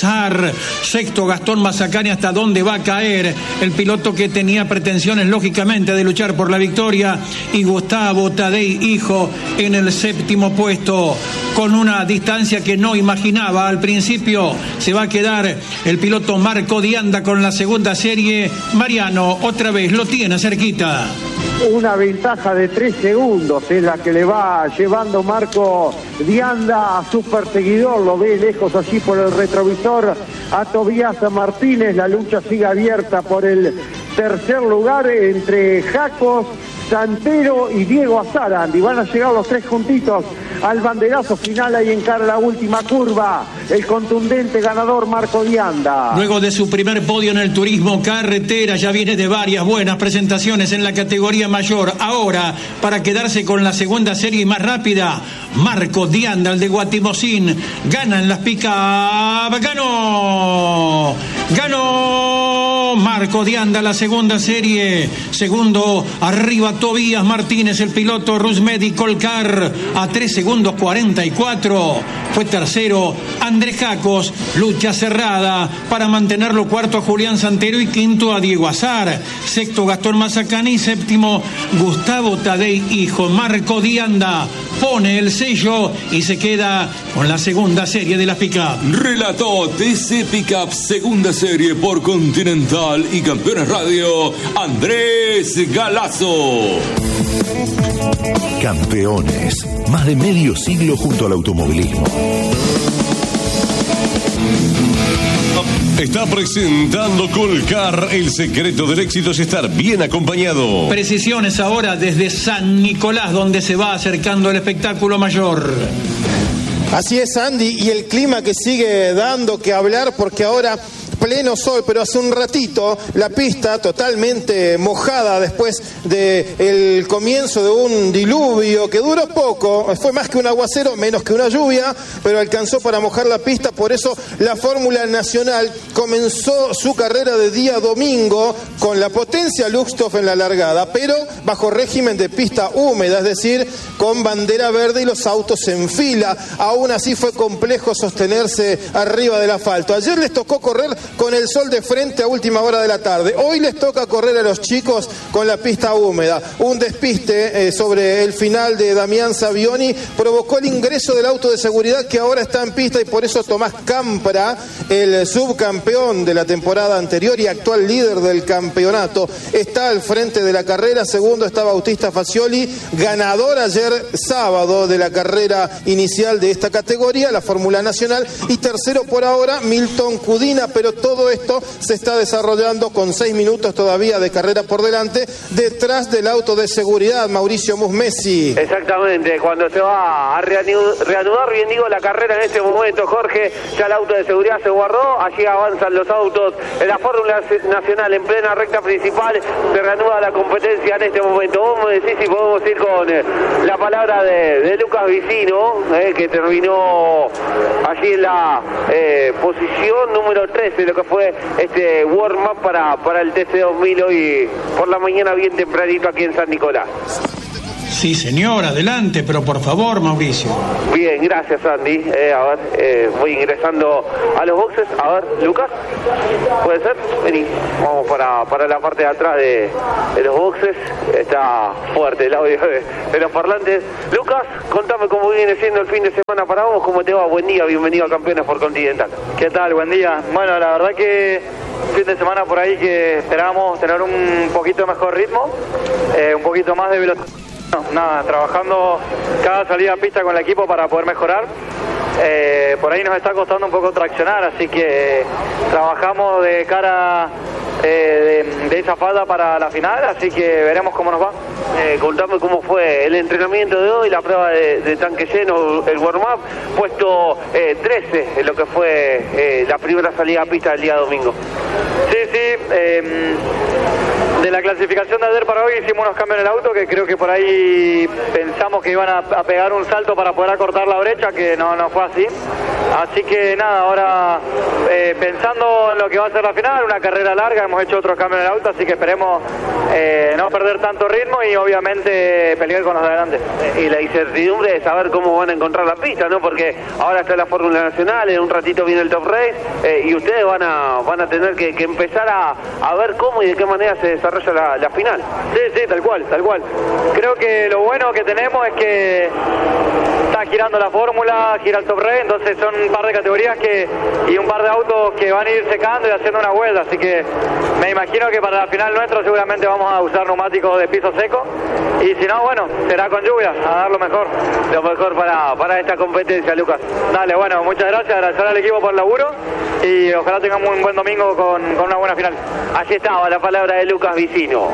ver sexto Gastón Mazacane hasta dónde va a caer el piloto que tenía pretensiones lógicamente de luchar por la victoria, y Gustavo Tadei hijo en el séptimo puesto con una distancia que no imaginaba al principio. Se va a quedar el piloto Marco Dianda con la segunda serie. Mariano otra vez lo tiene cerquita. Una ventaja de tres segundos es la que le va llevando Marco Dianda a su perseguidor. Lo ve lejos allí por el retrovisor a Tobías Martínez. La lucha sigue abierta por el tercer lugar entre Jacos, Santero y Diego Azara. Y van a llegar los tres juntitos al banderazo final. Ahí encara la última curva el contundente ganador Marco Dianda. Luego de su primer podio en el turismo carretera, ya viene de varias buenas presentaciones en la categoría mayor. Ahora, para quedarse con la segunda serie más rápida, Marco Dianda, el de Guatimosín, gana en las pick-up. ¡Ganó! ¡Ganó! Marco Dianda la segunda serie. Segundo, arriba Tobías Martínez, el piloto Rusmedi Colcar, a tres segundos cuarenta y cuatro. Fue tercero Andrés Jacos, lucha cerrada para mantenerlo. Cuarto a Julián Santero y quinto a Diego Azar. Sexto Gastón Mazacane y séptimo Gustavo Tadei hijo. Marco Dianda pone el sello y se queda con la segunda serie de las pick-up. Relató T C Pickup segunda serie por Continental y Campeones Radio, Andrés Galazo. Campeones, más de medio siglo junto al automovilismo. Está presentando Colcar. El secreto del éxito es estar bien acompañado. Precisiones ahora desde San Nicolás, donde se va acercando el espectáculo mayor. Así es, Andy, y el clima que sigue dando que hablar, porque ahora pleno sol, pero hace un ratito la pista totalmente mojada después del comienzo de un diluvio que duró poco, fue más que un aguacero, menos que una lluvia, pero alcanzó para mojar la pista. Por eso la Fórmula Nacional comenzó su carrera de día domingo con la potencia Luxtoff en la largada, pero bajo régimen de pista húmeda, es decir, con bandera verde y los autos en fila. Aún así fue complejo sostenerse arriba del asfalto. Ayer les tocó correr con el sol de frente a última hora de la tarde. Hoy les toca correr a los chicos con la pista húmeda. Un despiste eh, sobre el final de Damián Savioni provocó el ingreso del auto de seguridad que ahora está en pista, y por eso Tomás Campra, el subcampeón de la temporada anterior y actual líder del campeonato, está al frente de la carrera. Segundo está Bautista Facioli, ganador ayer sábado de la carrera inicial de esta categoría, la Fórmula Nacional, y tercero por ahora Milton Cudina, pero todo esto se está desarrollando con seis minutos todavía de carrera por delante, detrás del auto de seguridad, Mauricio Musmesi. Exactamente, cuando se va a reanudar, bien digo, la carrera en este momento, Jorge, ya el auto de seguridad se guardó, allí avanzan los autos en la Fórmula Nacional en plena recta principal, se reanuda la competencia en este momento. Vos me decís si podemos ir con eh, la palabra de, de Lucas Vicino, eh, que terminó allí en la eh, posición número trece, lo que fue este warm-up para, para el T C dos mil hoy por la mañana bien tempranito aquí en San Nicolás. Sí, señor, adelante, pero por favor, Mauricio. Bien, gracias, Andy. Eh, a ver, eh, voy ingresando a los boxes. A ver, Lucas, ¿puede ser? Vení, vamos para, para la parte de atrás de, de los boxes. Está fuerte el audio de, de los parlantes. Lucas, contame cómo viene siendo el fin de semana para vos, cómo te va. Buen día, bienvenido a Campeones por Continental. ¿Qué tal? Buen día. Bueno, la verdad que fin de semana por ahí que esperábamos tener un poquito mejor ritmo, eh, un poquito más de velocidad. No, nada, trabajando cada salida a pista con el equipo para poder mejorar. Eh, por ahí nos está costando un poco traccionar, así que eh, trabajamos de cara eh, de, de esa falda para la final, así que veremos cómo nos va. Eh, contame cómo fue el entrenamiento de hoy, la prueba de, de tanque lleno, el warm-up, puesto eh, trece en lo que fue eh, la primera salida a pista del día domingo. Sí, sí, eh, de la clasificación de ayer para hoy hicimos unos cambios en el auto que creo que por ahí pensamos que iban a, a pegar un salto para poder acortar la brecha, que no, no fue así. Así que nada, ahora eh, pensando en lo que va a ser la final, una carrera larga, hemos hecho otros cambios en el auto, así que esperemos eh, no perder tanto ritmo y obviamente pelear con los de adelante. Y la incertidumbre de saber cómo van a encontrar la pista, ¿no? Porque ahora está la Fórmula Nacional, en un ratito viene el Top Race, eh, y ustedes van a van a tener que, que empezar a, a ver cómo y de qué manera se desarrolla la, la final. Sí, sí, tal cual, tal cual. Creo que lo bueno que tenemos es que está girando la fórmula, gira el Top Race, entonces son un par de categorías que y un par de autos que van a ir secando y haciendo una vuelta, así que me imagino que para la final nuestra seguramente vamos a usar neumáticos de piso seco y si no, bueno, será con lluvia, a dar lo mejor. Lo mejor para, para esta competencia, Lucas. Dale, bueno, muchas gracias, agradecer al equipo por el laburo y ojalá tengamos un buen domingo con, con una buena final. Allí estaba la palabra de Lucas Vicino.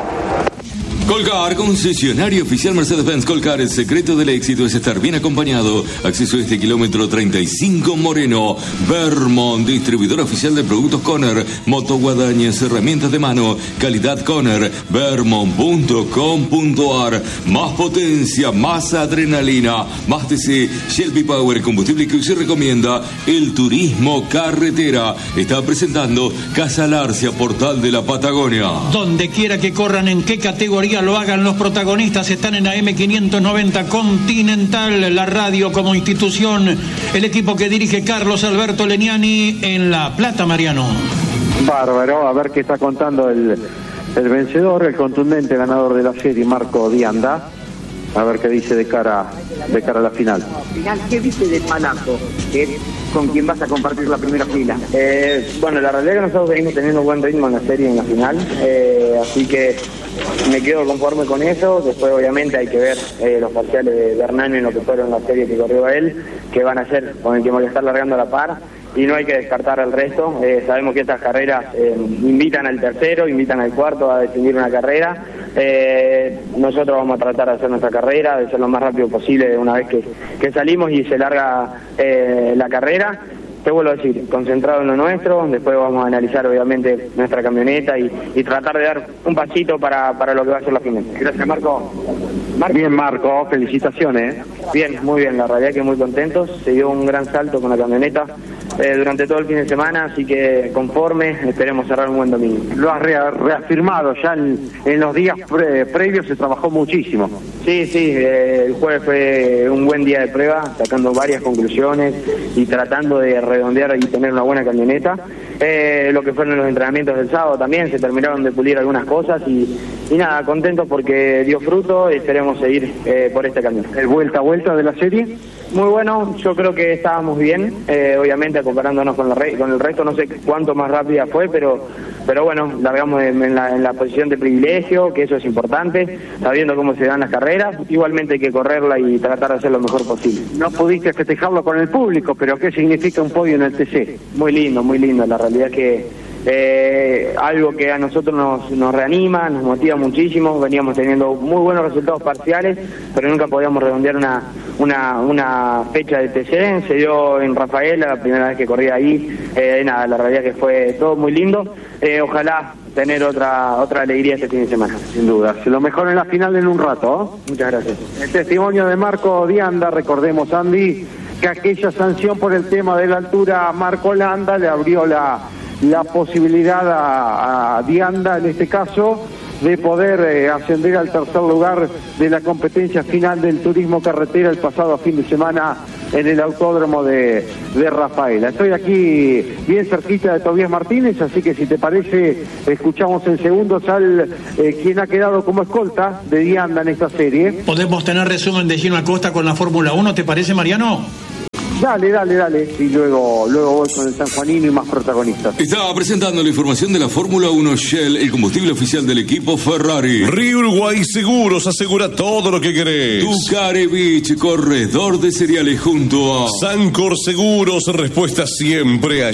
Colcar, concesionario oficial Mercedes-Benz Colcar, el secreto del éxito es estar bien acompañado. Acceso a este kilómetro treinta y cinco Moreno. Vermont, distribuidor oficial de productos Conner, motoguadañas, herramientas de mano, calidad Conner, vermont punto com punto a r. Más potencia, más adrenalina, más T C, Shelby Power, combustible que hoy se recomienda, el turismo carretera. Está presentando Casa Larcia, portal de la Patagonia. Donde quiera que corran, en qué categoría lo hagan, los protagonistas están en A M quinientos noventa Continental, la radio como institución, el equipo que dirige Carlos Alberto Leniani en La Plata, Mariano. Bárbaro, a ver qué está contando el, el vencedor, el contundente ganador de la serie, Marco Dianda. A ver qué dice de cara de cara a la final. Final, ¿qué viste de Palazzo? Que con quien vas a compartir la primera fila. Eh, bueno, la realidad es que nosotros venimos teniendo buen ritmo en la serie en la final, eh, así que me quedo conforme con eso. Después obviamente hay que ver eh, los parciales de Hernán en lo que fueron la serie que corrió él, que van a ser con el que voy a estar largando a la par, y no hay que descartar al resto. Eh, sabemos que estas carreras eh, invitan al tercero, invitan al cuarto a definir una carrera. Eh, nosotros vamos a tratar de hacer nuestra carrera, de ser lo más rápido posible una vez que, que salimos y se larga eh, la carrera. Te vuelvo a decir, concentrado en lo nuestro, después vamos a analizar obviamente nuestra camioneta y, y tratar de dar un pasito para, para lo que va a ser la final. Gracias, Marco. Marco. Bien, Marco, felicitaciones. Bien, muy bien, la realidad que muy contentos, se dio un gran salto con la camioneta eh, durante todo el fin de semana, así que conforme, esperemos cerrar un buen domingo. Lo has re reafirmado, ya en, en los días pre previos se trabajó muchísimo. Sí, sí, eh, el jueves fue un buen día de prueba, sacando varias conclusiones y tratando de redondear y tener una buena camioneta. Eh, lo que fueron los entrenamientos del sábado también, se terminaron de pulir algunas cosas y, y nada, contentos porque dio fruto y esperemos seguir eh, por este camino. ¿El vuelta a vuelta de la serie? Muy bueno, yo creo que estábamos bien, eh, obviamente comparándonos con, la re con el resto, no sé cuánto más rápida fue, pero pero bueno, largamos en, en, la, en la posición de privilegio, que eso es importante, sabiendo cómo se dan las carreras, igualmente hay que correrla y tratar de hacer lo mejor posible. No pudiste festejarlo con el público, pero ¿qué significa un podio en el T C? Muy lindo, muy lindo, la realidad que Eh, algo que a nosotros nos, nos reanima, nos motiva muchísimo. Veníamos teniendo muy buenos resultados parciales, pero nunca podíamos redondear una una, una fecha de T C. Se dio en Rafaela, la primera vez que corría ahí. Eh, nada, la realidad que fue todo muy lindo. Eh, ojalá tener otra otra alegría este fin de semana. Sin duda, se lo mejor en la final en un rato. ¿eh? Muchas gracias. El testimonio de Marco Dianda, recordemos, Andy, que aquella sanción por el tema de la altura a Marco Landa le abrió la la posibilidad a, a Dianda, en este caso, de poder eh, ascender al tercer lugar de la competencia final del turismo carretera el pasado fin de semana en el autódromo de, de Rafaela. Estoy aquí bien cerquita de Tobías Martínez, así que si te parece, escuchamos en segundos al eh, quien ha quedado como escolta de Dianda en esta serie. ¿Podemos tener resumen de Gino Acosta con la Fórmula uno, te parece, Mariano? Dale, dale, dale. Y luego, luego voy con el San Juanino y más protagonistas. Estaba presentando la información de la Fórmula uno Shell, el combustible oficial del equipo Ferrari. Río Uruguay Seguros asegura todo lo que querés. Tucarevich, corredor de cereales junto a Sancor Seguros, respuesta siempre a